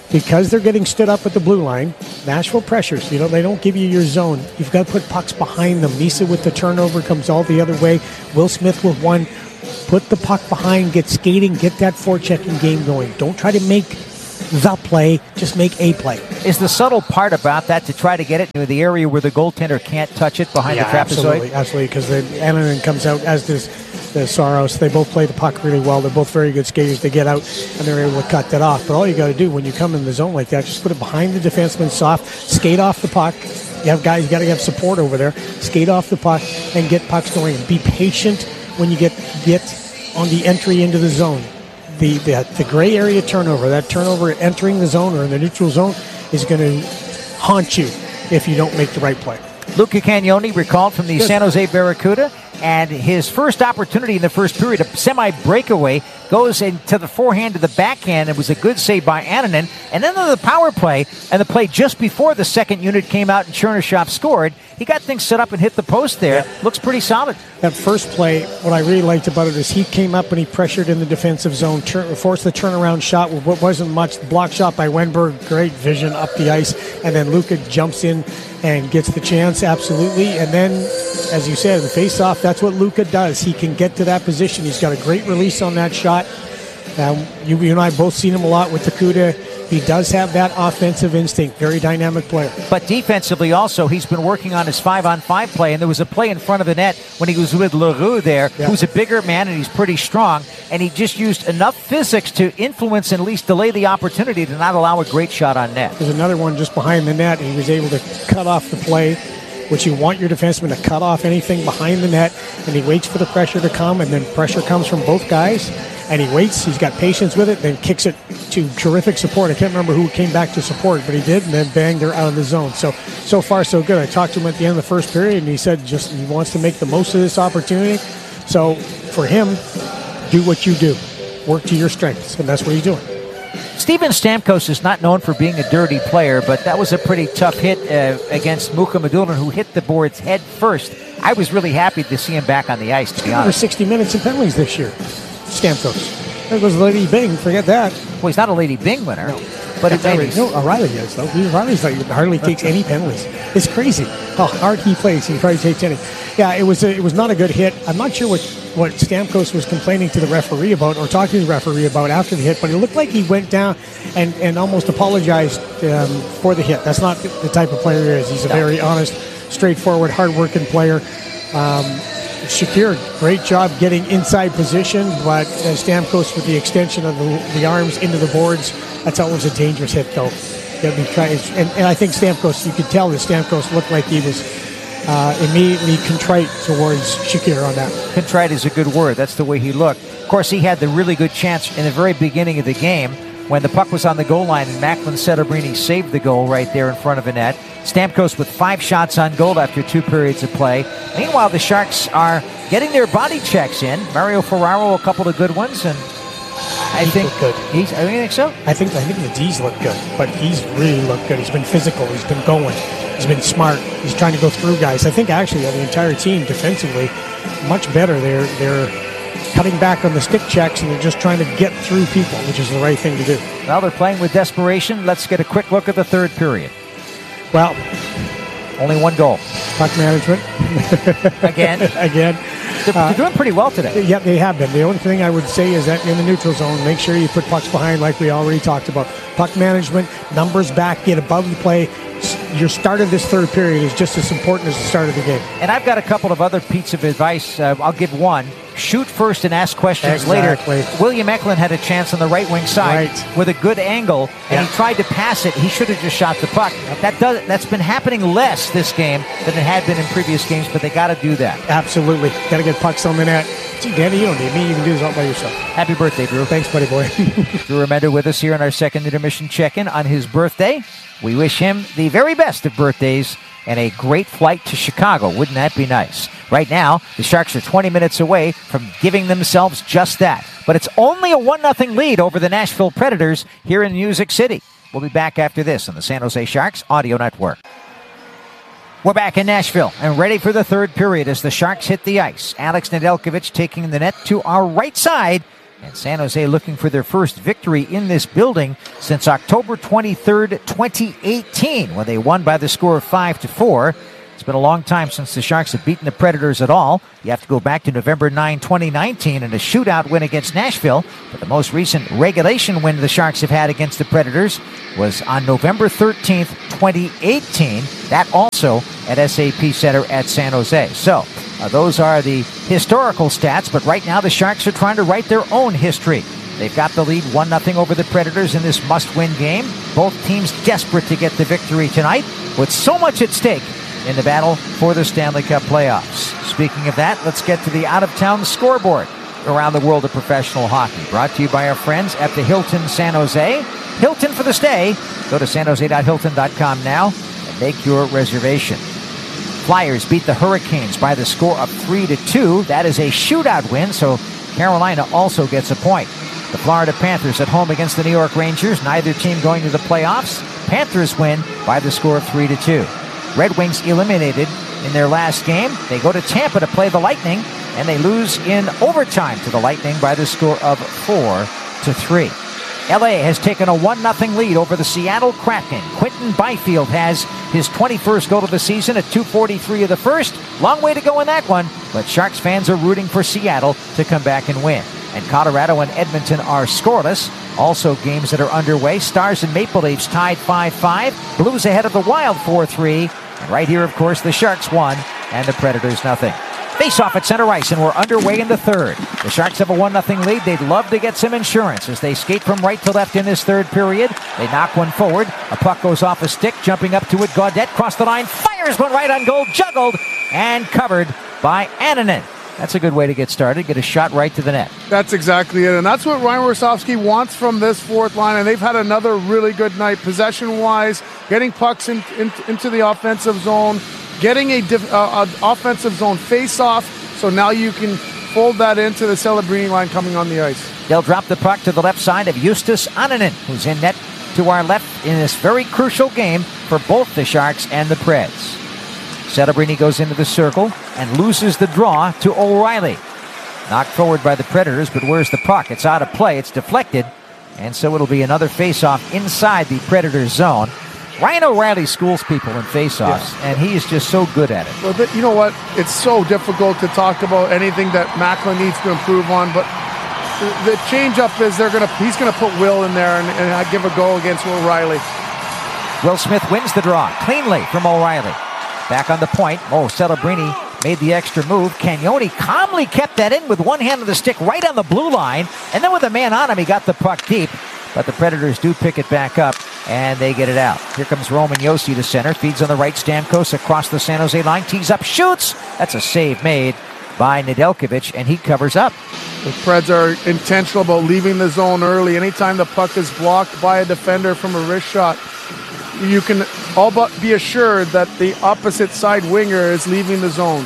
because they're getting stood up at the blue line, Nashville pressures. You know, they don't give you your zone. You've got to put pucks behind them. Misa with the turnover comes all the other way. Will Smith with one. Put the puck behind, get skating, get that forechecking game going. Don't try to make the play, just make a play. Is the subtle part about that to try to get it into the area where the goaltender can't touch it behind yeah, the trapezoid? Absolutely, absolutely, because then Annunen comes out, as does the Saros. They both play the puck really well. They're both very good skaters. They get out and they're able to cut that off. But all you got to do when you come in the zone like that, just put it behind the defenseman soft, skate off the puck. You have guys, you got to have support over there. Skate off the puck and get pucks going. Be patient when you get get on the entry into the zone. The, the the gray area turnover, that turnover entering the zone or in the neutral zone is going to haunt you if you don't make the right play. Luca Cagnoni recalled from the Good. San Jose Barracuda, and his first opportunity in the first period, a semi-breakaway, goes into the forehand to the backhand. It was a good save by Annunen. And then on the power play, and the play just before the second unit came out and Chernyshov scored, he got things set up and hit the post there. Yeah. Looks pretty solid. That first play, what I really liked about it is he came up and he pressured in the defensive zone, turn, forced the turnaround shot with what wasn't much. Block shot by Wenberg, great vision up the ice. And then Luca jumps in and gets the chance, absolutely. And then, as you said, the face-off, that's what Luca does. He can get to that position. He's got a great release on that shot. Um, you, you and I both seen him a lot with the Cuda. He does have that offensive instinct. Very dynamic player. But defensively also, he's been working on his five-on-five play, and there was a play in front of the net when he was with Leroux there, yeah. who's a bigger man and he's pretty strong, and he just used enough physics to influence and at least delay the opportunity to not allow a great shot on net. There's another one just behind the net, and he was able to cut off the play, which you want your defenseman to cut off anything behind the net, and he waits for the pressure to come, and then pressure comes from both guys, and he waits, he's got patience with it, then kicks it to terrific support. I can't remember who came back to support, but he did, and then bang, they're out of the zone. So, so far so good. I talked to him at the end of the first period, and he said just he wants to make the most of this opportunity. So for him, do what you do. Work to your strengths, and that's what he's doing. Steven Stamkos is not known for being a dirty player, but that was a pretty tough hit uh, against Muka Madulin, who hit the boards head first. I was really happy to see him back on the ice, to be Over honest. sixty minutes in penalties this year. Stamkos. There goes Lady Bing. Forget that. Well, he's not a Lady Bing winner, No. but it O'Reilly, maybe. no, O'Reilly is, though. He, O'Reilly's like, hardly takes any penalties. It's crazy how hard he plays. He probably takes any. Yeah, it was a, it was not a good hit. I'm not sure what, what Stamkos was complaining to the referee about or talking to the referee about after the hit, but it looked like he went down and, and almost apologized um, for the hit. That's not the, the type of player he is. He's a No. very honest, straightforward, hard-working player. Um, Shakir, great job getting inside position, but uh, Stamkos with the extension of the, the arms into the boards, that's always a dangerous hit, though. Gotta be trying, and, and I think Stamkos, you could tell that Stamkos looked like he was uh, immediately contrite towards Shakir on that. Contrite is a good word. That's the way he looked. Of course, he had the really good chance in the very beginning of the game when the puck was on the goal line and Macklin Setterbrini saved the goal right there in front of the net. Stamkos with five shots on goal after two periods of play. Meanwhile, the Sharks are getting their body checks in. Mario Ferraro, a couple of good ones, and I He think looked good. he's. I think so. I think I think the D's look good, but he's really looked good. He's been physical. He's been going. He's been smart. He's trying to go through guys. I think actually the entire team defensively much better. They're they're cutting back on the stick checks and they're just trying to get through people, which is the right thing to do. Well, they're playing with desperation. Let's get a quick look at the third period. Well, Only one goal. puck management Again, again. they're, they're doing pretty well today. Yeah, they have been. The only thing I would say is that in the neutral zone, make sure you put pucks behind like we already talked about. Puck management, numbers back, get above the play. Your start of this third period is just as important as the start of the game. And I've got a couple of other pieces of advice. Uh, I'll give one. Shoot first and ask questions Exactly. later. William Eklund had a chance on the right wing side Right. with a good angle, and Yeah. he tried to pass it. He should have just shot the puck. That does, that's been happening less this game than it had been in previous games, but they got to do that. Absolutely. Got to get pucks on the net. Gee, Danny, you don't need me. You can do this all by yourself. Happy birthday, Drew. Thanks, buddy boy. Drew Remender with us here on our second intermission check-in on his birthday. We wish him the very best of birthdays and a great flight to Chicago. Wouldn't that be nice? Right now, the Sharks are twenty minutes away from giving themselves just that. But it's only a one nothing lead over the Nashville Predators here in Music City. We'll be back after this on the San Jose Sharks Audio Network. We're back in Nashville and ready for the third period as the Sharks hit the ice. Alex Nedeljkovic taking the net to our right side. And San Jose looking for their first victory in this building since October twenty-third, twenty eighteen, when they won by the score of five to four. It's been a long time since the Sharks have beaten the Predators at all. You have to go back to November ninth, twenty nineteen in a shootout win against Nashville. But the most recent regulation win the Sharks have had against the Predators was on November thirteenth, twenty eighteen. That also at S A P Center at San Jose. So uh, those are the historical stats. But right now the Sharks are trying to write their own history. They've got the lead one nothing over the Predators in this must-win game. Both teams desperate to get the victory tonight with so much at stake in the battle for the Stanley Cup playoffs. Speaking of that, let's get to the out-of-town scoreboard around the world of professional hockey. Brought to you by our friends at the Hilton San Jose. Hilton for the stay. Go to san jose dot hilton dot com now and make your reservation. Flyers beat the Hurricanes by the score of three to two. That is a shootout win, so Carolina also gets a point. The Florida Panthers at home against the New York Rangers. Neither team going to the playoffs. Panthers win by the score of three to two. Red Wings eliminated in their last game. They go to Tampa to play the Lightning, and they lose in overtime to the Lightning by the score of four to three. L A has taken a one nothing lead over the Seattle Kraken. Quentin Byfield has his twenty-first goal of the season at two forty-three of the first. Long way to go in that one, but Sharks fans are rooting for Seattle to come back and win. And Colorado and Edmonton are scoreless. Also games that are underway. Stars and Maple Leafs tied five five. Blues ahead of the Wild four three. And right here, of course, the Sharks won and the Predators nothing. Face-off at center ice, and we're underway in the third. The Sharks have a one nothing lead. They'd love to get some insurance as they skate from right to left in this third period. They knock one forward. A puck goes off a stick. Jumping up to it, Gaudette crossed the line, fires one right on goal, juggled, and covered by Annunen. That's a good way to get started. Get a shot right to the net. That's exactly it. And that's what Ryan Warsofsky wants from this fourth line. And they've had another really good night, possession-wise, getting pucks in, in, into the offensive zone, getting a, diff, uh, a offensive zone face-off. So now you can fold that into the Celebrini line coming on the ice. They'll drop the puck to the left side of Justus Annunen, who's in net to our left in this very crucial game for both the Sharks and the Preds. Celebrini goes into the circle and loses the draw to O'Reilly. Knocked forward by the Predators, but where's the puck? It's out of play. It's deflected, and so it'll be another face-off inside the Predators' zone. Ryan O'Reilly schools people in face-offs, yeah. and he is just so good at it. Well, but you know what? It's so difficult to talk about anything that Macklin needs to improve on, but the, the change-up is they're gonna he's going to put Will in there and, and give a go against O'Reilly. Will Smith wins the draw cleanly from O'Reilly. Back on the point, oh, Celebrini made the extra move. Cagnoni calmly kept that in with one hand on the stick right on the blue line. And then with a man on him, he got the puck deep. But the Predators do pick it back up, and they get it out. Here comes Roman Josi to center. Feeds on the right, Stamkos across the San Jose line. Tees up, shoots. That's a save made by Nedeljkovic, and he covers up. The Preds are intentional about leaving the zone early. Anytime the puck is blocked by a defender from a wrist shot, you can all but be assured that the opposite side winger is leaving the zone.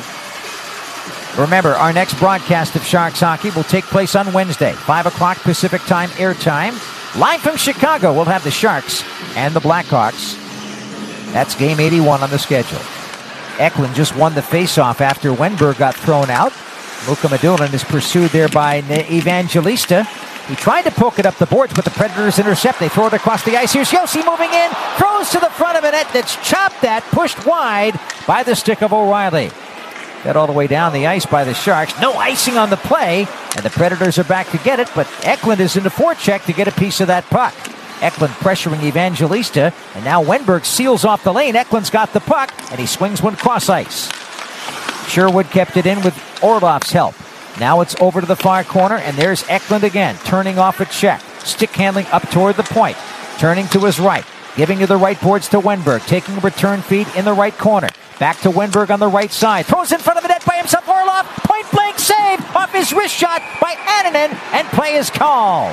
Remember, our next broadcast of Sharks hockey will take place on Wednesday, five o'clock Pacific time airtime. Live from Chicago, we'll have the Sharks and the Blackhawks. That's game eighty-one on the schedule. Eklund just won the faceoff after Wenberg got thrown out. Luka Medulin is pursued there by Evangelista. He tried to poke it up the boards, but the Predators intercept. They throw it across the ice. Here's Josi moving in, throws to the front of a net that's chopped at, pushed wide by the stick of O'Reilly. Got all the way down the ice by the Sharks. No icing on the play, and the Predators are back to get it, but Eklund is in the forecheck to get a piece of that puck. Eklund pressuring Evangelista, and now Wenberg seals off the lane. Eklund's got the puck, and he swings one cross ice. Sherwood kept it in with Orlov's help. Now it's over to the far corner, and there's Eklund again, turning off a check. Stick handling up toward the point. Turning to his right. Giving to the right boards to Wenberg. Taking a return feed in the right corner. Back to Wenberg on the right side. Throws in front of the net by himself. Orlov. Point blank save off his wrist shot by Annunen, and play is called.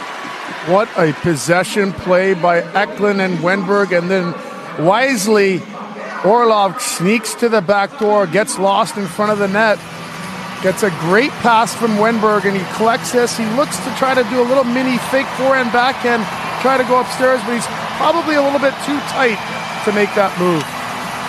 What a possession play by Eklund and Wenberg, and then wisely Orlov sneaks to the back door, gets lost in front of the net. Gets a great pass from Wenberg, and he collects this. He looks to try to do a little mini fake forehand backhand, try to go upstairs, but he's probably a little bit too tight to make that move.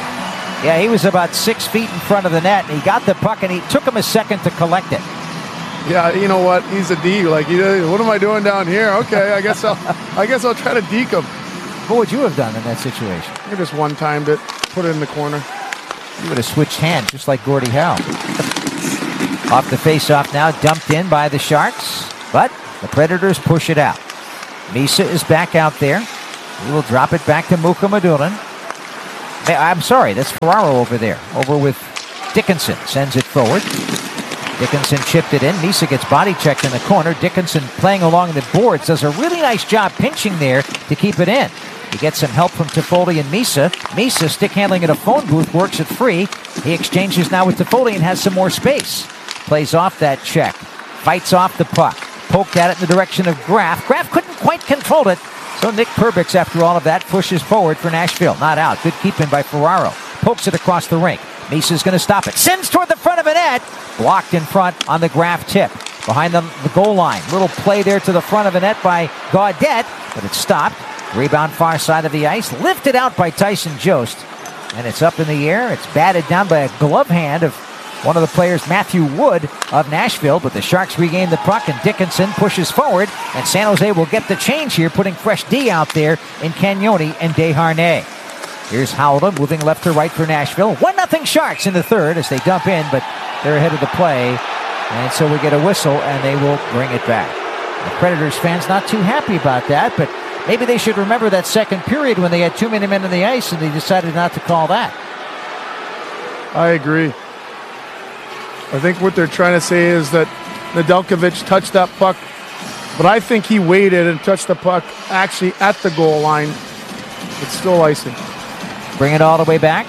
Yeah, he was about six feet in front of the net, and he got the puck, and he took him a second to collect it. Yeah, you know what? He's a D. Like, what am I doing down here? Okay, I guess I'll, I guess I'll try to deke him. What would you have done in that situation? I just one-timed it, put it in the corner. You would have switched hands, just like Gordie Howe. Off the face-off now, dumped in by the Sharks, but the Predators push it out. Misa is back out there. He will drop it back to Muka Madulin. I'm sorry, that's Ferraro over there, over with Dickinson. Sends it forward. Dickinson chipped it in. Misa gets body checked in the corner. Dickinson playing along the boards does a really nice job pinching there to keep it in. He gets some help from Toffoli and Misa. Misa, stick handling at a phone booth, works it free. He exchanges now with Toffoli and has some more space. Plays off that check. Fights off the puck. Poked at it in the direction of Graf. Graf couldn't quite control it. So Nick Perbix, after all of that, pushes forward for Nashville. Not out. Good keeping by Ferraro. Pokes it across the rink. Misa's going to stop it. Sends toward the front of the net. Blocked in front on the Graf tip. Behind the, the goal line. Little play there to the front of the net by Gaudette. But it's stopped. Rebound far side of the ice. Lifted out by Tyson Jost. And it's up in the air. It's batted down by a glove hand of one of the players, Matthew Wood of Nashville. But the Sharks regain the puck, and Dickinson pushes forward. And San Jose will get the change here, putting fresh D out there in Cagnoni and Desharnais. Here's Howland moving left to right for Nashville. one nothing Sharks in the third as they dump in, but they're ahead of the play. And so we get a whistle, and they will bring it back. The Predators fans not too happy about that, but maybe they should remember that second period when they had too many men on the ice and they decided not to call that. I agree. I think what they're trying to say is that Nedeljkovic touched that puck, but I think he waited and touched the puck actually at the goal line. It's still icing. Bring it all the way back.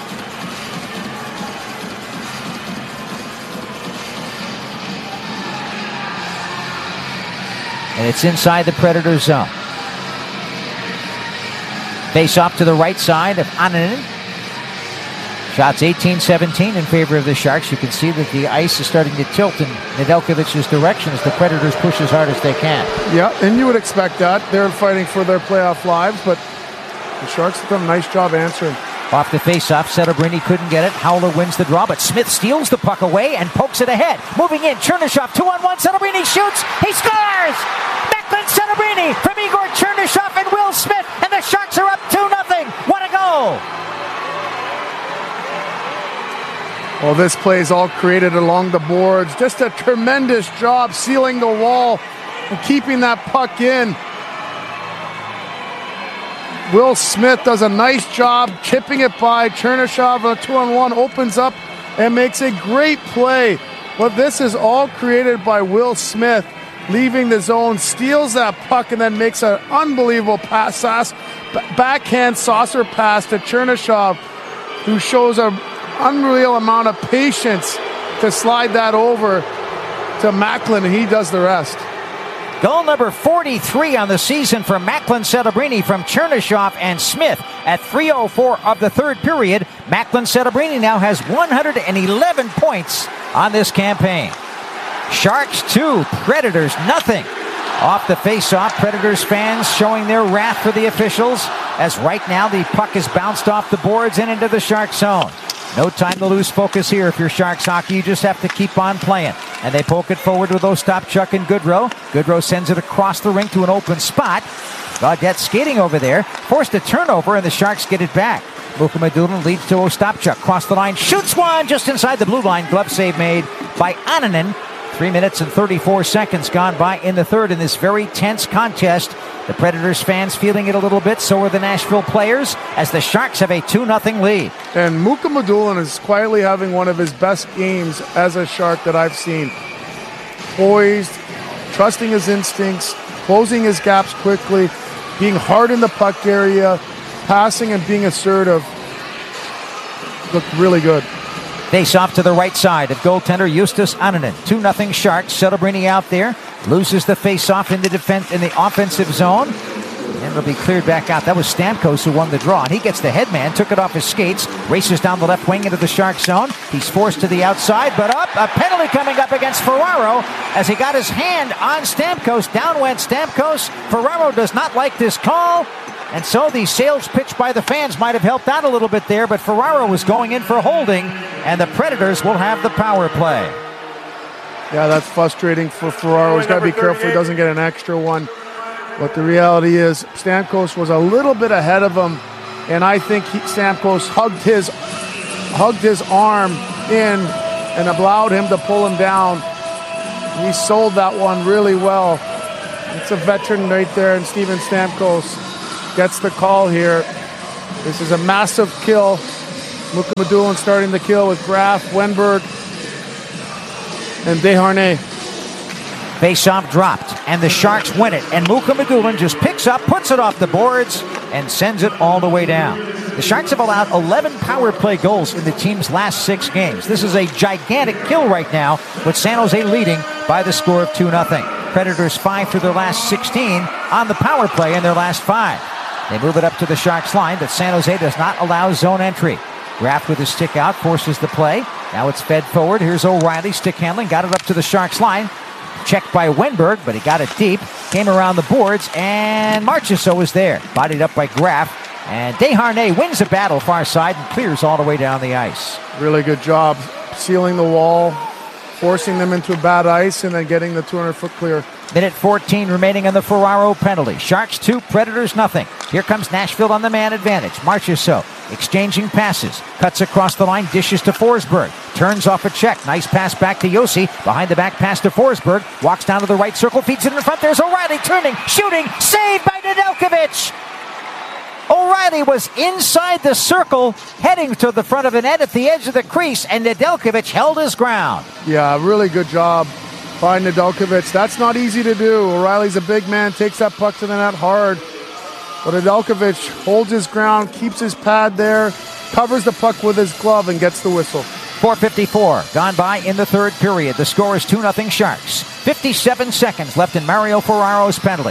And it's inside the Predator zone. Face off to the right side of Annunen. Shots eighteen seventeen in favor of the Sharks. You can see that the ice is starting to tilt in Nedeljkovic's direction as the Predators push as hard as they can. Yeah, and you would expect that. They're fighting for their playoff lives, but the Sharks have done a nice job answering. Off the face-off, Setobrini couldn't get it. Howler wins the draw, but Smith steals the puck away and pokes it ahead. Moving in, Chernyshov, two on one. Setobrini shoots. He scores! Macklin Setobrini from Igor Chernyshov and Will Smith, and the Sharks are up two nothing. What a goal! Well, this play is all created along the boards. Just a tremendous job sealing the wall and keeping that puck in. Will Smith does a nice job chipping it by. Chernyshov on a two-on-one opens up and makes a great play. But this is all created by Will Smith leaving the zone, steals that puck, and then makes an unbelievable pass, backhand saucer pass to Chernyshov, who shows an unreal amount of patience to slide that over to Macklin, and he does the rest. Goal number forty-three on the season for Macklin Setobrini from Chernyshov and Smith at three oh four of the third period. Macklin Setobrini now has one hundred eleven points on this campaign. Sharks two, Predators nothing. Off the face-off, Predators fans showing their wrath for the officials as right now the puck is bounced off the boards and into the Sharks zone. No time to lose focus here if you're Sharks hockey. You just have to keep on playing. And they poke it forward with Ostapchuk and Goodrow. Goodrow sends it across the rink to an open spot. Gaudette skating over there. Forced a turnover, and the Sharks get it back. Muka Madulin leads to Ostapchuk. Cross the line. Shoots one just inside the blue line. Glove save made by Annunen. Three minutes and thirty-four seconds gone by in the third in this very tense contest. The Predators fans feeling it a little bit, so are the Nashville players, as the Sharks have a two nothing lead. And Muka Madulin is quietly having one of his best games as a Shark that I've seen. Poised, trusting his instincts, closing his gaps quickly, being hard in the puck area, passing and being assertive. Looked really good. Face off to the right side of goaltender Justus Annunen. two nothing Sharks. Setobrini out there. Loses the face-off in the defense in the offensive zone. And it'll be cleared back out. That was Stamkos who won the draw. And he gets the headman, took it off his skates, races down the left wing into the Shark zone. He's forced to the outside, but up. A penalty coming up against Ferraro as he got his hand on Stamkos. Down went Stamkos. Ferraro does not like this call. And so the sales pitch by the fans might have helped out a little bit there, but Ferraro was going in for holding, and the Predators will have the power play. Yeah, that's frustrating for Ferraro. He's got to be careful he doesn't get an extra one. But the reality is Stamkos was a little bit ahead of him, and I think he, Stamkos hugged his hugged his arm in and allowed him to pull him down. He sold that one really well. It's a veteran right there, and Steven Stamkos gets the call here. This is a massive kill. Luka Medulin starting the kill with Graf, Wenberg, and Desharnais. Face-off dropped, and the Sharks win it. And Luka Medulin just picks up, puts it off the boards, and sends it all the way down. The Sharks have allowed eleven power play goals in the team's last six games. This is a gigantic kill right now, with San Jose leading by the score of two nothing. Predators five for their last sixteen on the power play in their last five. They move it up to the Sharks line, but San Jose does not allow zone entry. Graf with his stick out forces the play. Now it's fed forward. Here's O'Reilly, stick handling, got it up to the Sharks line. Checked by Wenberg, but he got it deep. Came around the boards, and Marchessault is there. Bodied up by Graf. And Desharnais wins the battle far side and clears all the way down the ice. Really good job sealing the wall, forcing them into bad ice, and then getting the two hundred foot clear. Minute fourteen remaining on the Ferraro penalty. Sharks two, Predators nothing. Here comes Nashville on the man advantage. Marchessault exchanging passes. Cuts across the line, dishes to Forsberg. Turns off a check. Nice pass back to Josi. Behind the back pass to Forsberg. Walks down to the right circle, feeds it in front. There's O'Reilly turning, shooting, saved by Nedeljkovic. O'Reilly was inside the circle, heading to the front of the net at the edge of the crease, and Nedeljkovic held his ground. Yeah, really good job by Nedeljkovic. That's not easy to do. O'Reilly's a big man, takes that puck to the net hard. But Nedeljkovic holds his ground, keeps his pad there, covers the puck with his glove, and gets the whistle. four fifty-four gone by in the third period. The score is two nothing Sharks. fifty-seven seconds left in Mario Ferraro's penalty.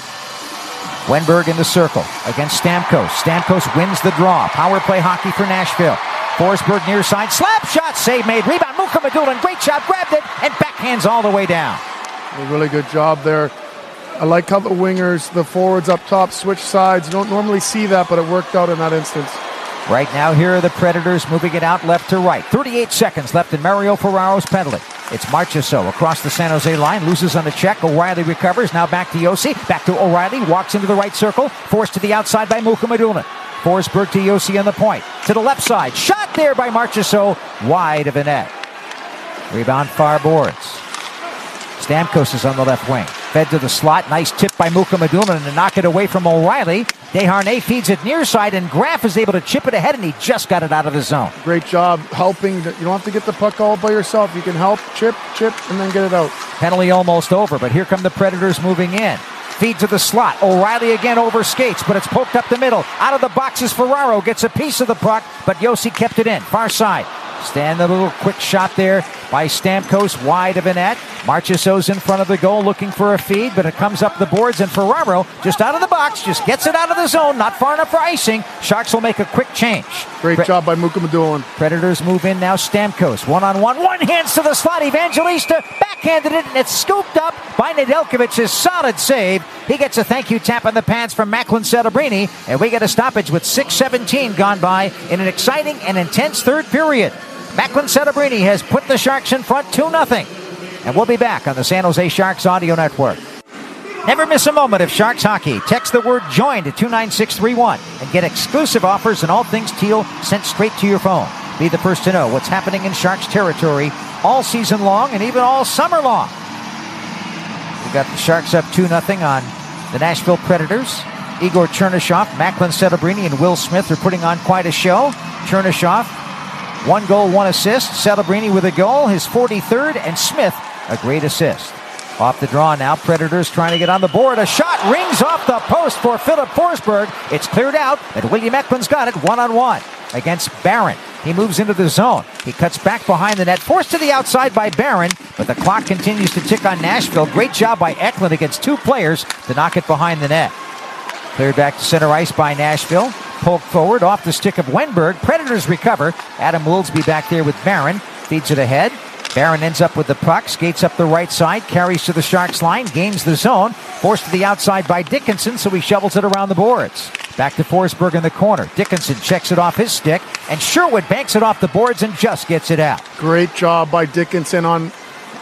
Wenberg in the circle against Stamkos. Stamkos wins the draw. Power play hockey for Nashville. Forsberg near side. Slap shot. Save made. Rebound. Luka Medulin. Great shot. Grabbed it and backhands all the way down. A really good job there. I like how the wingers, the forwards up top, switch sides. You don't normally see that, but it worked out in that instance. Right now, here are the Predators moving it out left to right. thirty-eight seconds left in Mario Ferraro's penalty. It's Marchessault across the San Jose line, loses on the check. O'Reilly recovers. Now back to Josi. Back to O'Reilly. Walks into the right circle. Forced to the outside by Luka Medulin. Forsberg to Josi on the point. To the left side. Shot there by Marchessault. Wide of the net. Rebound far boards. Stamkos is on the left wing. Fed to the slot. Nice tip by Luka Medulin to knock it away from O'Reilly. Desharnais feeds it near side, and Graf is able to chip it ahead, and he just got it out of the zone. Great job helping. You don't have to get the puck all by yourself. You can help, chip, chip, and then get it out. Penalty almost over, but here come the Predators moving in. Feed to the slot. O'Reilly again over skates, but it's poked up the middle. Out of the boxes, Ferraro gets a piece of the puck, but Josi kept it in. Far side. Stand a little quick shot there by Stamkos, wide of a net. Marchessault's in front of the goal looking for a feed, but it comes up the boards, and Ferraro just out of the box, just gets it out of the zone, not far enough for icing. Sharks will make a quick change. Great Pre- job by Luka Medulin. Predators move in now. Stamkos, one-on-one, one hands to the slot. Evangelista backhanded it, and it's scooped up by Nedeljkovic's solid save. He gets a thank you tap on the pads from Macklin Celebrini, and we get a stoppage with six seventeen gone by in an exciting and intense third period. Macklin Celebrini has put the Sharks in front two nothing. And we'll be back on the San Jose Sharks Audio Network. Never miss a moment of Sharks hockey. Text the word JOIN to two nine six three one and get exclusive offers and all things teal sent straight to your phone. Be the first to know what's happening in Sharks territory all season long and even all summer long. We got the Sharks up two nothing on the Nashville Predators. Igor Chernyshov, Macklin Celebrini, and Will Smith are putting on quite a show. Chernyshov, one goal, one assist. Celebrini with a goal, his forty-third, and Smith a great assist. Off the draw now, Predators trying to get on the board. A shot rings off the post for Philip Forsberg. It's cleared out, and William Eklund's got it one-on-one against Barron. He moves into the zone. He cuts back behind the net, forced to the outside by Barron, but the clock continues to tick on Nashville. Great job by Eklund against two players to knock it behind the net. Cleared back to center ice by Nashville. Poked forward off the stick of Wenberg. Predators recover. Adam Woolsby back there with Barron. Feeds it ahead. Barron ends up with the puck. Skates up the right side. Carries to the Sharks line. Gains the zone. Forced to the outside by Dickinson, so he shovels it around the boards. Back to Forsberg in the corner. Dickinson checks it off his stick. And Sherwood banks it off the boards and just gets it out. Great job by Dickinson on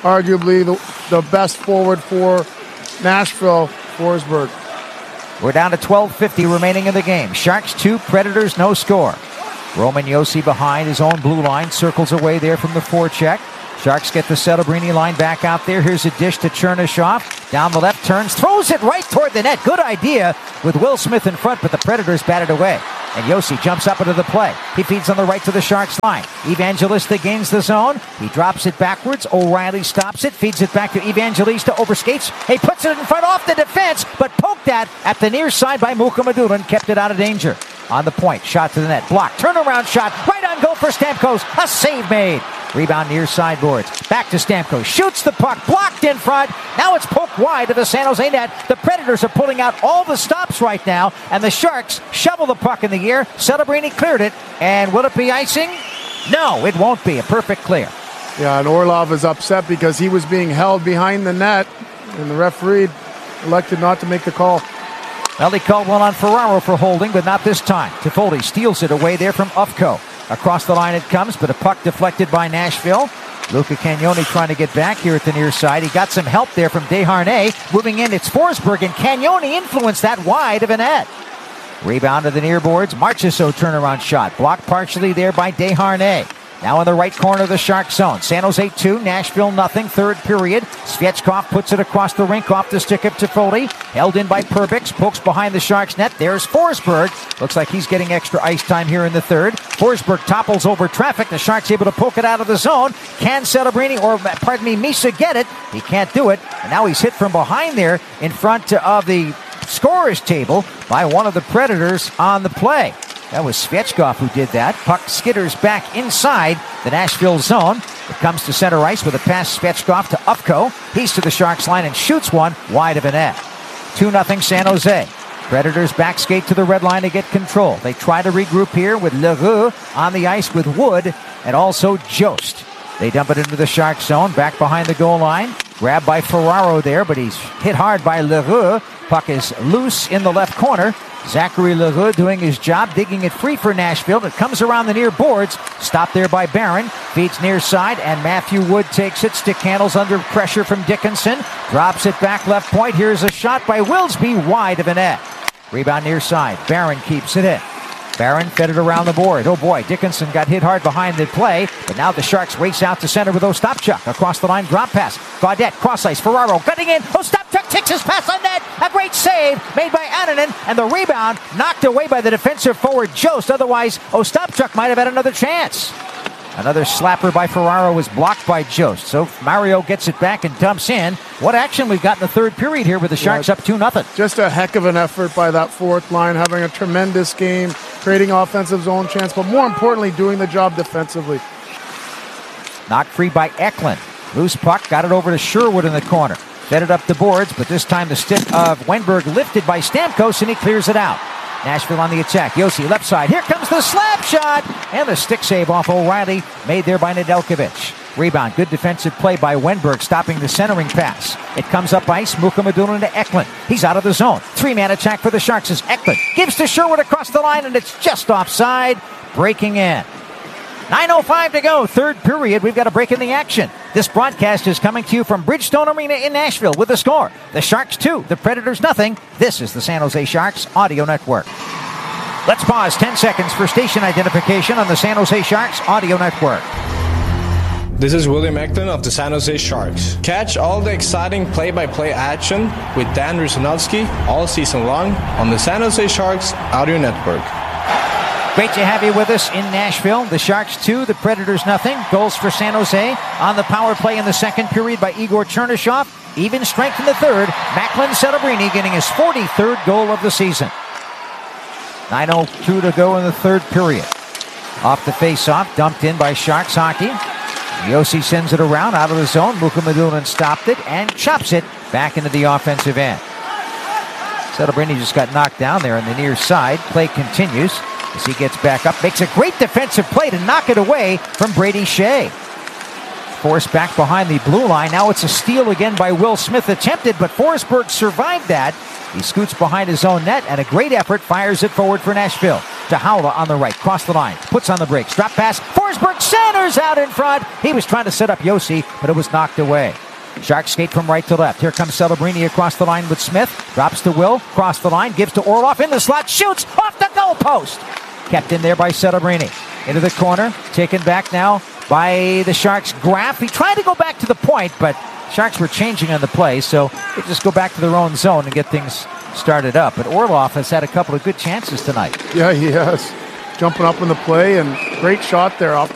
arguably the, the best forward for Nashville, Forsberg. We're down to twelve fifty remaining in the game. Sharks two, Predators no score. Roman Josi behind his own blue line, circles away there from the forecheck. Sharks get the Celebrini line back out there. Here's a dish to Chernyshov. Down the left, turns, throws it right toward the net. Good idea with Will Smith in front, but the Predators batted away. And Josi jumps up into the play. He feeds on the right to the Sharks line. Evangelista gains the zone. He drops it backwards. O'Reilly stops it, feeds it back to Evangelista, overskates. He puts it in front off the defense, but poked at at the near side by Mukhamadullin, kept it out of danger. On the point, shot to the net, blocked, turnaround shot, right on goal for Stamkos. A save made. Rebound near sideboards. Back to Stamkos. Shoots the puck. Blocked in front. Now it's poked wide of the San Jose net. The Predators are pulling out all the stops right now. And the Sharks shovel the puck in the air. Celebrini cleared it. And will it be icing? No, it won't be. A perfect clear. Yeah, and Orlov is upset because he was being held behind the net. And the referee elected not to make the call. Well, he called one on Ferraro for holding, but not this time. Toffoli steals it away there from Ufko. Across the line it comes, but a puck deflected by Nashville. Luca Cagnoni trying to get back here at the near side. He got some help there from Desharnais. Moving in, it's Forsberg, and Cagnoni influenced that wide of a net. Rebound to the near boards. Marchessault turnaround shot. Blocked partially there by Desharnais. Now in the right corner of the Shark zone. San Jose two, Nashville nothing. Third period. Svechkov puts it across the rink off the stick of Toffoli. Held in by Perbix. Pokes behind the Sharks net. There's Forsberg. Looks like he's getting extra ice time here in the third. Forsberg topples over traffic. The Sharks able to poke it out of the zone. Can Celebrini, or pardon me, Misa get it? He can't do it. And now he's hit from behind there in front of the scorer's table by one of the Predators on the play. That was Svechkov who did that. Puck skitters back inside the Nashville zone. It comes to center ice with a pass Svechkov to Ufko. He's to the Sharks line and shoots one wide of a net. two nothing San Jose. Predators back skate to the red line to get control. They try to regroup here with Leroux on the ice with Wood and also Jost. They dump it into the Shark zone, back behind the goal line. Grabbed by Ferraro there, but he's hit hard by Leroux. Puck is loose in the left corner. Zachary Leroux doing his job, digging it free for Nashville. It comes around the near boards. Stopped there by Barron. Feeds near side, and Matthew Wood takes it. Stick handles under pressure from Dickinson. Drops it back left point. Here's a shot by Wilsby, wide of a net. Rebound near side. Barron keeps it in. Barron fed it around the board. Oh boy, Dickinson got hit hard behind the play, but now the Sharks race out to center with Ostapchuk. Across the line, drop pass. Gaudette, cross ice, Ferraro cutting in. Ostapchuk takes his pass on net. A great save made by Annunen, and the rebound knocked away by the defensive forward Jost. Otherwise, Ostapchuk might have had another chance. Another slapper by Ferraro was blocked by Jost. So Mario gets it back and dumps in. What action we've got in the third period here with the Sharks yeah, up two nothing. Just a heck of an effort by that fourth line, having a tremendous game, creating offensive zone chance, but more importantly, doing the job defensively. Knocked free by Eklund. Loose puck, got it over to Sherwood in the corner. Fed it up the boards, but this time the stick of Wenberg lifted by Stamkos, and he clears it out. Nashville on the attack. Josi left side. Here comes the slap shot. And the stick save off O'Reilly, made there by Nedeljkovic. Rebound. Good defensive play by Wenberg, stopping the centering pass. It comes up ice. Mukhamadullin to Eklund. He's out of the zone. Three-man attack for the Sharks as Eklund gives to Sherwood across the line, and it's just offside. Breaking in. nine oh five to go. Third period. We've got a break in the action. This broadcast is coming to you from Bridgestone Arena in Nashville with the score. The Sharks two, the Predators nothing. This is the San Jose Sharks Audio Network. Let's pause ten seconds for station identification on the San Jose Sharks Audio Network. This is William Eklund of the San Jose Sharks. Catch all the exciting play-by-play action with Dan Rusanowski all season long on the San Jose Sharks Audio Network. Great to have you with us in Nashville. The Sharks two, the Predators nothing. Goals for San Jose on the power play in the second period by Igor Chernyshov. Even strength in the third. Macklin Celebrini getting his forty-third goal of the season. nine oh two to go in the third period. Off the face-off, dumped in by Sharks hockey. Josi sends it around out of the zone. Mukhamadullin stopped it and chops it back into the offensive end. Celebrini just got knocked down there on the near side. Play continues as he gets back up. Makes a great defensive play to knock it away from Brady Shea. Forced back behind the blue line. Now it's a steal again by Will Smith attempted, but Forsberg survived that. He scoots behind his own net, and a great effort fires it forward for Nashville. DeHaula on the right, cross the line, puts on the brakes, drop pass. Forsberg centers out in front. He was trying to set up Yossi, but it was knocked away. Sharks skate from right to left. Here comes Celebrini across the line with Smith. Drops to Will, cross the line, gives to Orlov in the slot, shoots off the goalpost. Kept in there by Celebrini. Into the corner, taken back now by the Sharks. Graf, he tried to go back to the point, but Sharks were changing on the play, so they just go back to their own zone and get things started up. But Orlov has had a couple of good chances tonight. Yeah, he has. Jumping up in the play, and great shot there off the